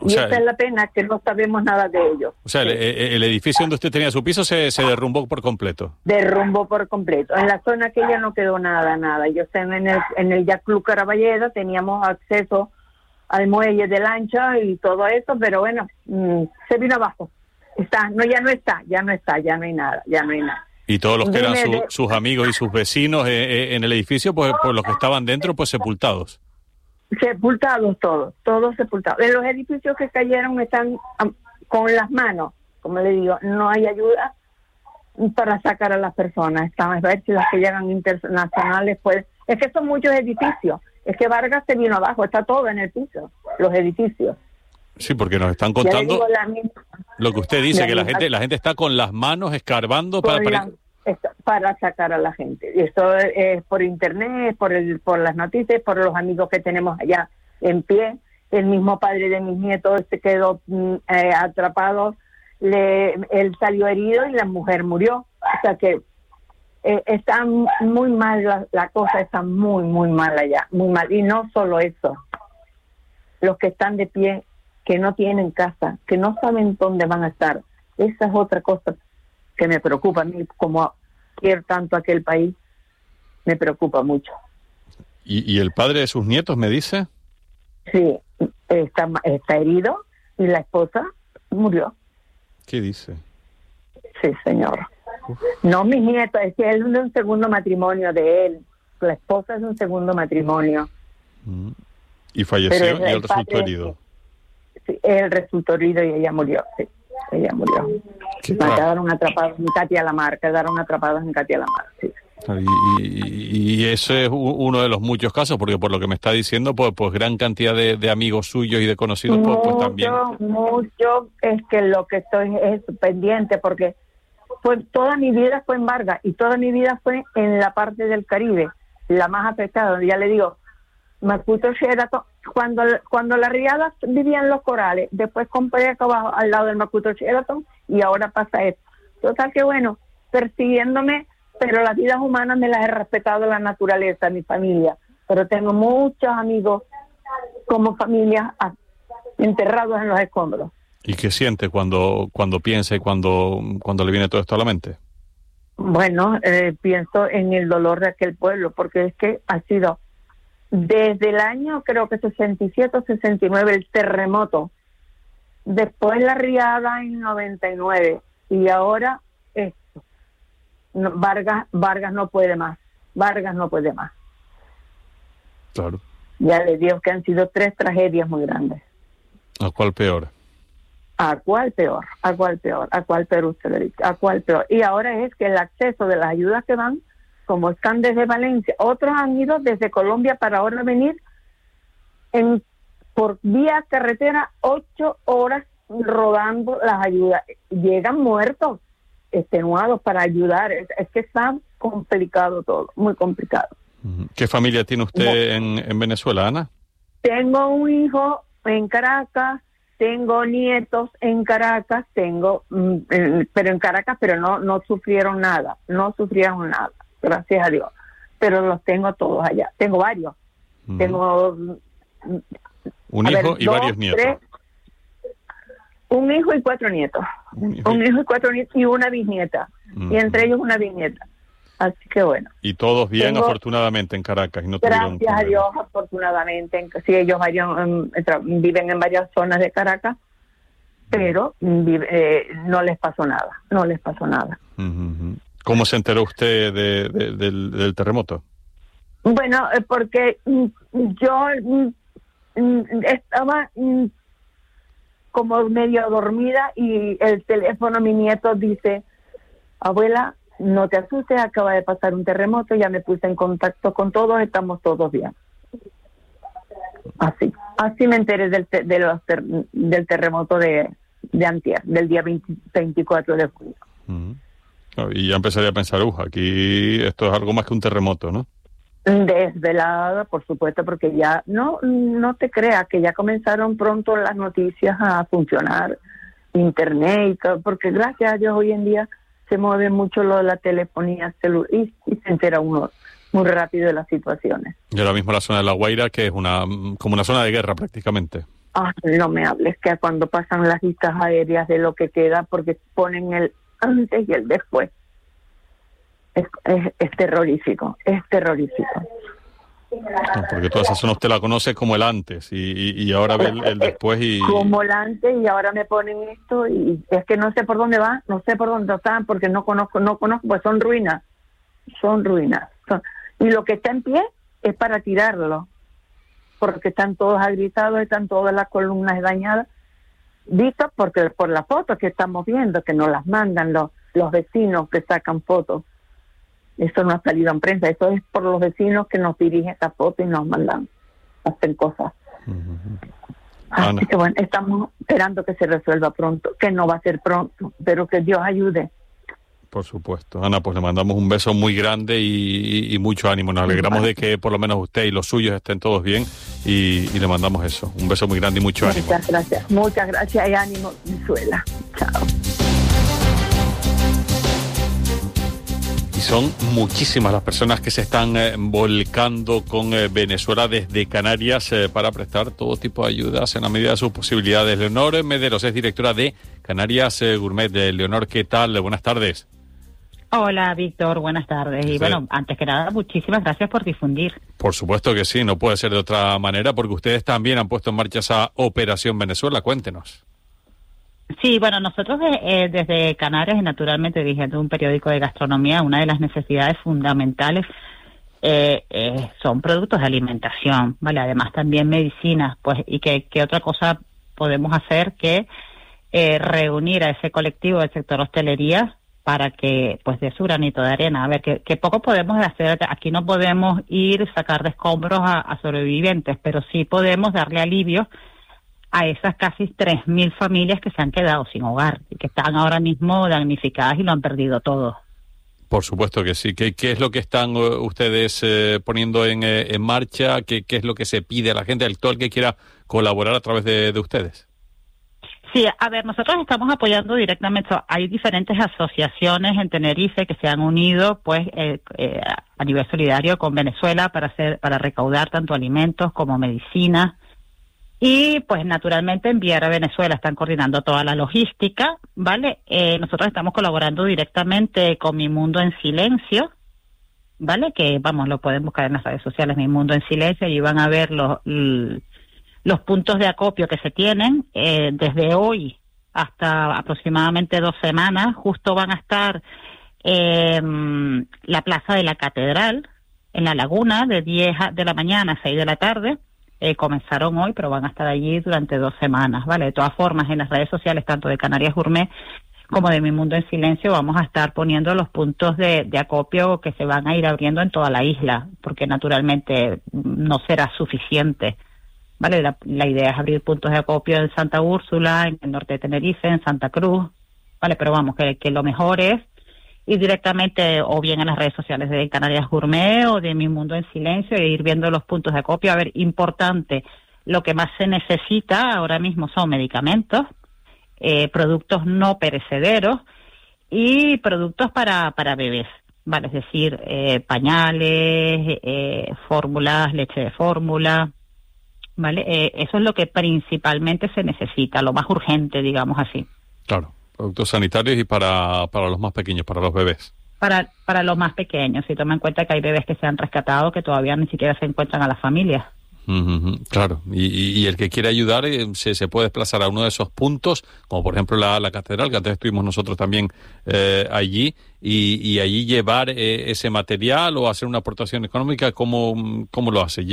O y sea, esa es la pena, que no sabemos nada de ellos. O sea, el, el edificio donde usted tenía su piso se, se derrumbó por completo. Derrumbó por completo. En la zona aquella no quedó nada, nada. Yo sé, en el, en el Yacht Club Caraballeda teníamos acceso al muelle de lancha y todo eso, pero bueno, mmm, se vino abajo. Está, no, ya no está, ya no está, ya no hay nada, ya no hay nada. Y todos los que eran Dime su, de- sus amigos y sus vecinos eh, eh, en el edificio, pues, pues los que estaban dentro, pues sepultados. Sepultados todos, todos sepultados. En los edificios que cayeron están am, con las manos, como le digo, no hay ayuda para sacar a las personas. Están a ver si las que llegan internacionales pueden. Es que son muchos edificios. Es que Vargas se vino abajo, está todo en el piso, los edificios. Sí, porque nos están Ya le contando digo, la misma- lo que usted dice, la que la misma- gente la gente está con las manos escarbando para... con para- la- esto- para sacar a la gente. Y esto es por internet, por el, por las noticias, por los amigos que tenemos allá en pie. El mismo padre de mis nietos se quedó mm, eh, atrapado, le, él salió herido y la mujer murió. O sea que eh, está muy mal, la, la cosa está muy, muy mal allá, muy mal. Y no solo eso, los que están de pie, que no tienen casa, que no saben dónde van a estar. Esa es otra cosa que me preocupa a mí, como quiero tanto aquel país, me preocupa mucho. ¿Y, y el padre de sus nietos me dice? Sí, está, está herido y la esposa murió. ¿Qué dice? Sí, señor. No, mis nietos, es que él es de un segundo matrimonio de él. La esposa es de un segundo matrimonio. Y falleció Pero y el él resultó padre- herido. Sí, él resultó herido y ella murió. Sí, ella murió. Qué Ma- tra- Quedaron atrapados en Katia Lamar, quedaron atrapados en Katia Lamar, sí. Y, y, y ese es u- uno de los muchos casos, porque por lo que me está diciendo, pues, pues gran cantidad de, de amigos suyos y de conocidos, pues, pues también. Mucho, mucho, es que lo que estoy es pendiente, porque fue, toda mi vida fue en Vargas y toda mi vida fue en la parte del Caribe, la más afectada. Ya le digo, Macuto Sheraton, cuando, cuando la riada vivía en Los Corales, después compré acá abajo al lado del Macuto Sheraton y ahora pasa esto. Total que bueno, persiguiéndome, pero las vidas humanas me las he respetado, la naturaleza, mi familia. Pero tengo muchos amigos como familia ah, enterrados en los escombros. ¿Y qué siente cuando cuando piensa y cuando, cuando le viene todo esto a la mente? Bueno, eh, pienso en el dolor de aquel pueblo, porque es que ha sido desde el año, creo que sesenta y siete o sesenta y nueve, el terremoto, después la riada en noventa y nueve, y ahora esto. No, Vargas, Vargas no puede más, Vargas no puede más. Claro. Ya le digo que han sido tres tragedias muy grandes. ¿A cuál peor? ¿A cuál peor? ¿A cuál peor? ¿A cuál peor usted lo dice? ¿A cuál peor? Y ahora es que el acceso de las ayudas que van, como están desde Valencia, otros han ido desde Colombia para ahora venir en por vía carretera ocho horas rodando las ayudas. Llegan muertos, extenuados para ayudar. Es, es que está complicado todo, muy complicado. ¿Qué familia tiene usted en, en Venezuela, Ana? Tengo un hijo en Caracas, tengo nietos en Caracas, tengo, mm, eh, pero en Caracas, pero no no sufrieron nada, no sufrieron nada, gracias a Dios. Pero los tengo todos allá, tengo varios, Ujú. tengo mm, Un a hijo ver, y dos, varios nietos. tres, un hijo y cuatro nietos, Un hijo un hijo y cuatro nietos y una bisnieta, Ujú. y entre ellos una bisnieta. Así que bueno. Y todos bien, Tengo- afortunadamente, en Caracas. Y no tuvieron Gracias a problemas. Dios, afortunadamente, en- sí, ellos varios, em, tra- viven en varias zonas de Caracas, pero mm, vive- eh, no les pasó nada, no les pasó nada. Ujú, ujú. ¿Cómo se enteró usted de- de- del, del terremoto? Bueno, eh, porque mm, yo mm, mm, estaba mm, como medio dormida y el teléfono, mi nieto dice, abuela, no te asustes, acaba de pasar un terremoto, ya me puse en contacto con todos, estamos todos bien. Así, así me enteré del, te- de los ter- del terremoto de, de antier, del día veinte veinticuatro de junio. Ujú. Claro, y ya empezaría a pensar, uff, aquí esto es algo más que un terremoto, ¿no? Desvelada, por supuesto, porque ya, no no te creas, que ya comenzaron pronto las noticias a funcionar, internet y todo, porque gracias a Dios hoy en día se mueve mucho lo de la telefonía celular y, y se entera uno muy rápido de las situaciones. Y ahora mismo la zona de La Guaira, que es una como una zona de guerra prácticamente. Ah, no me hables, que cuando pasan las listas aéreas de lo que queda, porque ponen el antes y el después. Es, es, es terrorífico, es terrorífico. No, porque toda esa zona usted la conoce como el antes y, y, y ahora ve el, el después y... Como el antes y ahora me ponen esto y es que no sé por dónde va, no sé por dónde están porque no conozco, no conozco, pues son ruinas, son ruinas. Son, y lo que está en pie es para tirarlo, porque están todos agrietados, están todas las columnas dañadas, visto porque por las fotos que estamos viendo, que nos las mandan los, los vecinos que sacan fotos. Eso no ha salido en prensa, eso es por los vecinos que nos dirigen esta foto y nos mandan a hacer cosas. Uh-huh. Así Ana. que bueno, estamos esperando que se resuelva pronto, que no va a ser pronto, pero que Dios ayude. Por supuesto. Ana, pues le mandamos un beso muy grande y, y, y mucho ánimo. Nos alegramos de que por lo menos usted y los suyos estén todos bien y, y le mandamos eso. Un beso muy grande y mucho ánimo. Muchas gracias, muchas gracias y ánimo, Venezuela. Chao. Son muchísimas las personas que se están eh, volcando con eh, Venezuela desde Canarias eh, para prestar todo tipo de ayudas en la medida de sus posibilidades. Leonor Mederos es directora de Canarias eh, Gourmet. De Leonor, ¿qué tal? Buenas tardes. Hola, Víctor, buenas tardes. Y sí. Bueno, antes que nada, muchísimas gracias por difundir. Por supuesto que sí, no puede ser de otra manera, porque ustedes también han puesto en marcha esa Operación Venezuela. Cuéntenos. Sí, bueno, nosotros eh, desde Canarias, y naturalmente dirigiendo un periódico de gastronomía, una de las necesidades fundamentales eh, eh, son productos de alimentación, ¿vale? Además también medicinas, pues, y que, que otra cosa podemos hacer que eh, reunir a ese colectivo del sector hostelería para que, pues, dé su granito de arena. A ver, que, que poco podemos hacer, aquí no podemos ir, sacar de escombros a, a sobrevivientes, pero sí podemos darle alivio a esas casi tres mil familias que se han quedado sin hogar y que están ahora mismo damnificadas y lo han perdido todo. Por supuesto que sí. ¿Qué, qué es lo que están uh, ustedes eh, poniendo en, eh, en marcha? ¿Qué, ¿Qué es lo que se pide a la gente, al todo el que quiera colaborar a través de, de ustedes? Sí, a ver, nosotros estamos apoyando directamente. Hay diferentes asociaciones en Tenerife que se han unido, pues, eh, eh, a nivel solidario con Venezuela para hacer, para recaudar tanto alimentos como medicinas. Y, pues, naturalmente enviar a Venezuela. Están coordinando toda la logística, ¿vale? Eh, nosotros estamos colaborando directamente con Mi Mundo en Silencio, ¿vale? Que, vamos, lo pueden buscar en las redes sociales, Mi Mundo en Silencio, y van a ver los, los puntos de acopio que se tienen. Eh, desde hoy hasta aproximadamente dos semanas, justo van a estar eh, la Plaza de la Catedral, en La Laguna, de diez de la mañana a seis de la tarde. Eh, comenzaron hoy, pero van a estar allí durante dos semanas, ¿vale? De todas formas, en las redes sociales, tanto de Canarias Gourmet como de Mi Mundo en Silencio, vamos a estar poniendo los puntos de, de acopio que se van a ir abriendo en toda la isla, porque naturalmente no será suficiente, ¿vale? La, la idea es abrir puntos de acopio en Santa Úrsula, en el norte de Tenerife, en Santa Cruz, ¿vale? Pero vamos, que, que lo mejor es ir directamente o bien en las redes sociales de Canarias Gourmet o de Mi Mundo en Silencio e ir viendo los puntos de acopio. A ver, importante, lo que más se necesita ahora mismo son medicamentos, eh, productos no perecederos y productos para, para bebés, ¿vale? Es decir, eh, pañales, eh, fórmulas, leche de fórmula, ¿vale? Eh, eso es lo que principalmente se necesita, lo más urgente, digamos así. Claro. Productos sanitarios y para, para los más pequeños, para los bebés. Para para los más pequeños, si toma en cuenta que hay bebés que se han rescatado que todavía ni siquiera se encuentran a las familias. Uh-huh, claro, y, y, y el que quiere ayudar eh, se, se puede desplazar a uno de esos puntos, como por ejemplo la, la catedral, que antes estuvimos nosotros también eh, allí, y, y allí llevar eh, ese material o hacer una aportación económica. ¿Cómo, cómo lo hace?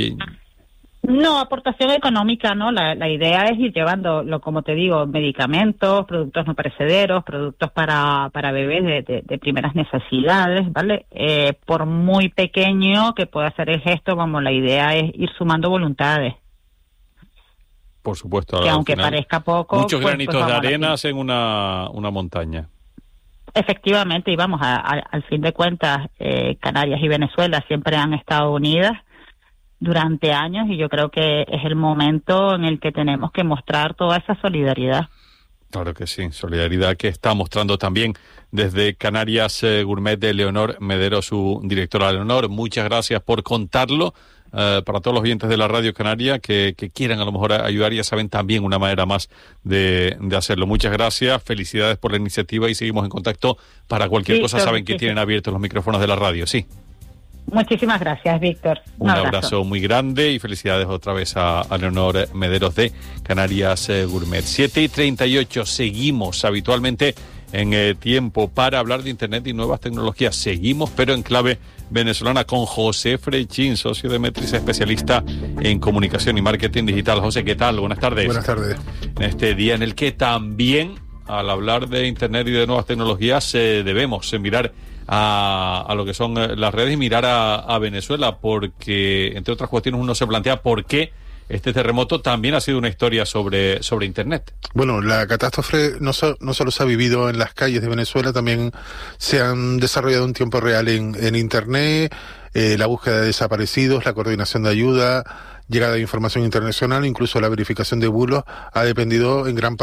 No, aportación económica, ¿no? La, la idea es ir llevando, lo, como te digo, medicamentos, productos no perecederos, productos para, para bebés de, de, de primeras necesidades, ¿vale? Eh, por muy pequeño que pueda ser el gesto, vamos, la idea es ir sumando voluntades. Por supuesto. Que aunque final, parezca poco... Muchos pues, granitos pues, de arena en una, una montaña. Efectivamente, y vamos, a, a, al fin de cuentas, eh, Canarias y Venezuela siempre han estado unidas durante años y yo creo que es el momento en el que tenemos que mostrar toda esa solidaridad. Claro que sí, solidaridad que está mostrando también desde Canarias eh, Gourmet de Leonor Mederos, su directora. Leonor, muchas gracias por contarlo uh, para todos los oyentes de la Radio Canaria que, que quieran a lo mejor ayudar, ya saben también una manera más de, de hacerlo. Muchas gracias, felicidades por la iniciativa y seguimos en contacto para cualquier Sí, cosa. claro, Saben que sí, tienen sí. abiertos los micrófonos de la radio, sí. Muchísimas gracias, Víctor. Un abrazo. abrazo muy grande y felicidades otra vez a, a Leonor Mederos de Canarias eh, Gourmet. siete y treinta y ocho, seguimos habitualmente en eh, tiempo para hablar de Internet y nuevas tecnologías. Seguimos, pero en clave venezolana, con José Frechín, socio de Metris, especialista en comunicación y marketing digital. José, ¿qué tal? Buenas tardes. Buenas tardes. En este día en el que también, al hablar de Internet y de nuevas tecnologías, eh, debemos eh, mirar A, a lo que son las redes y mirar a, a Venezuela, porque entre otras cuestiones uno se plantea por qué este terremoto también ha sido una historia sobre, sobre Internet. Bueno, la catástrofe no, so, no solo se ha vivido en las calles de Venezuela, también se han desarrollado en tiempo real en, en Internet, eh, la búsqueda de desaparecidos, la coordinación de ayuda, llegada de información internacional, incluso la verificación de bulos, ha dependido en gran parte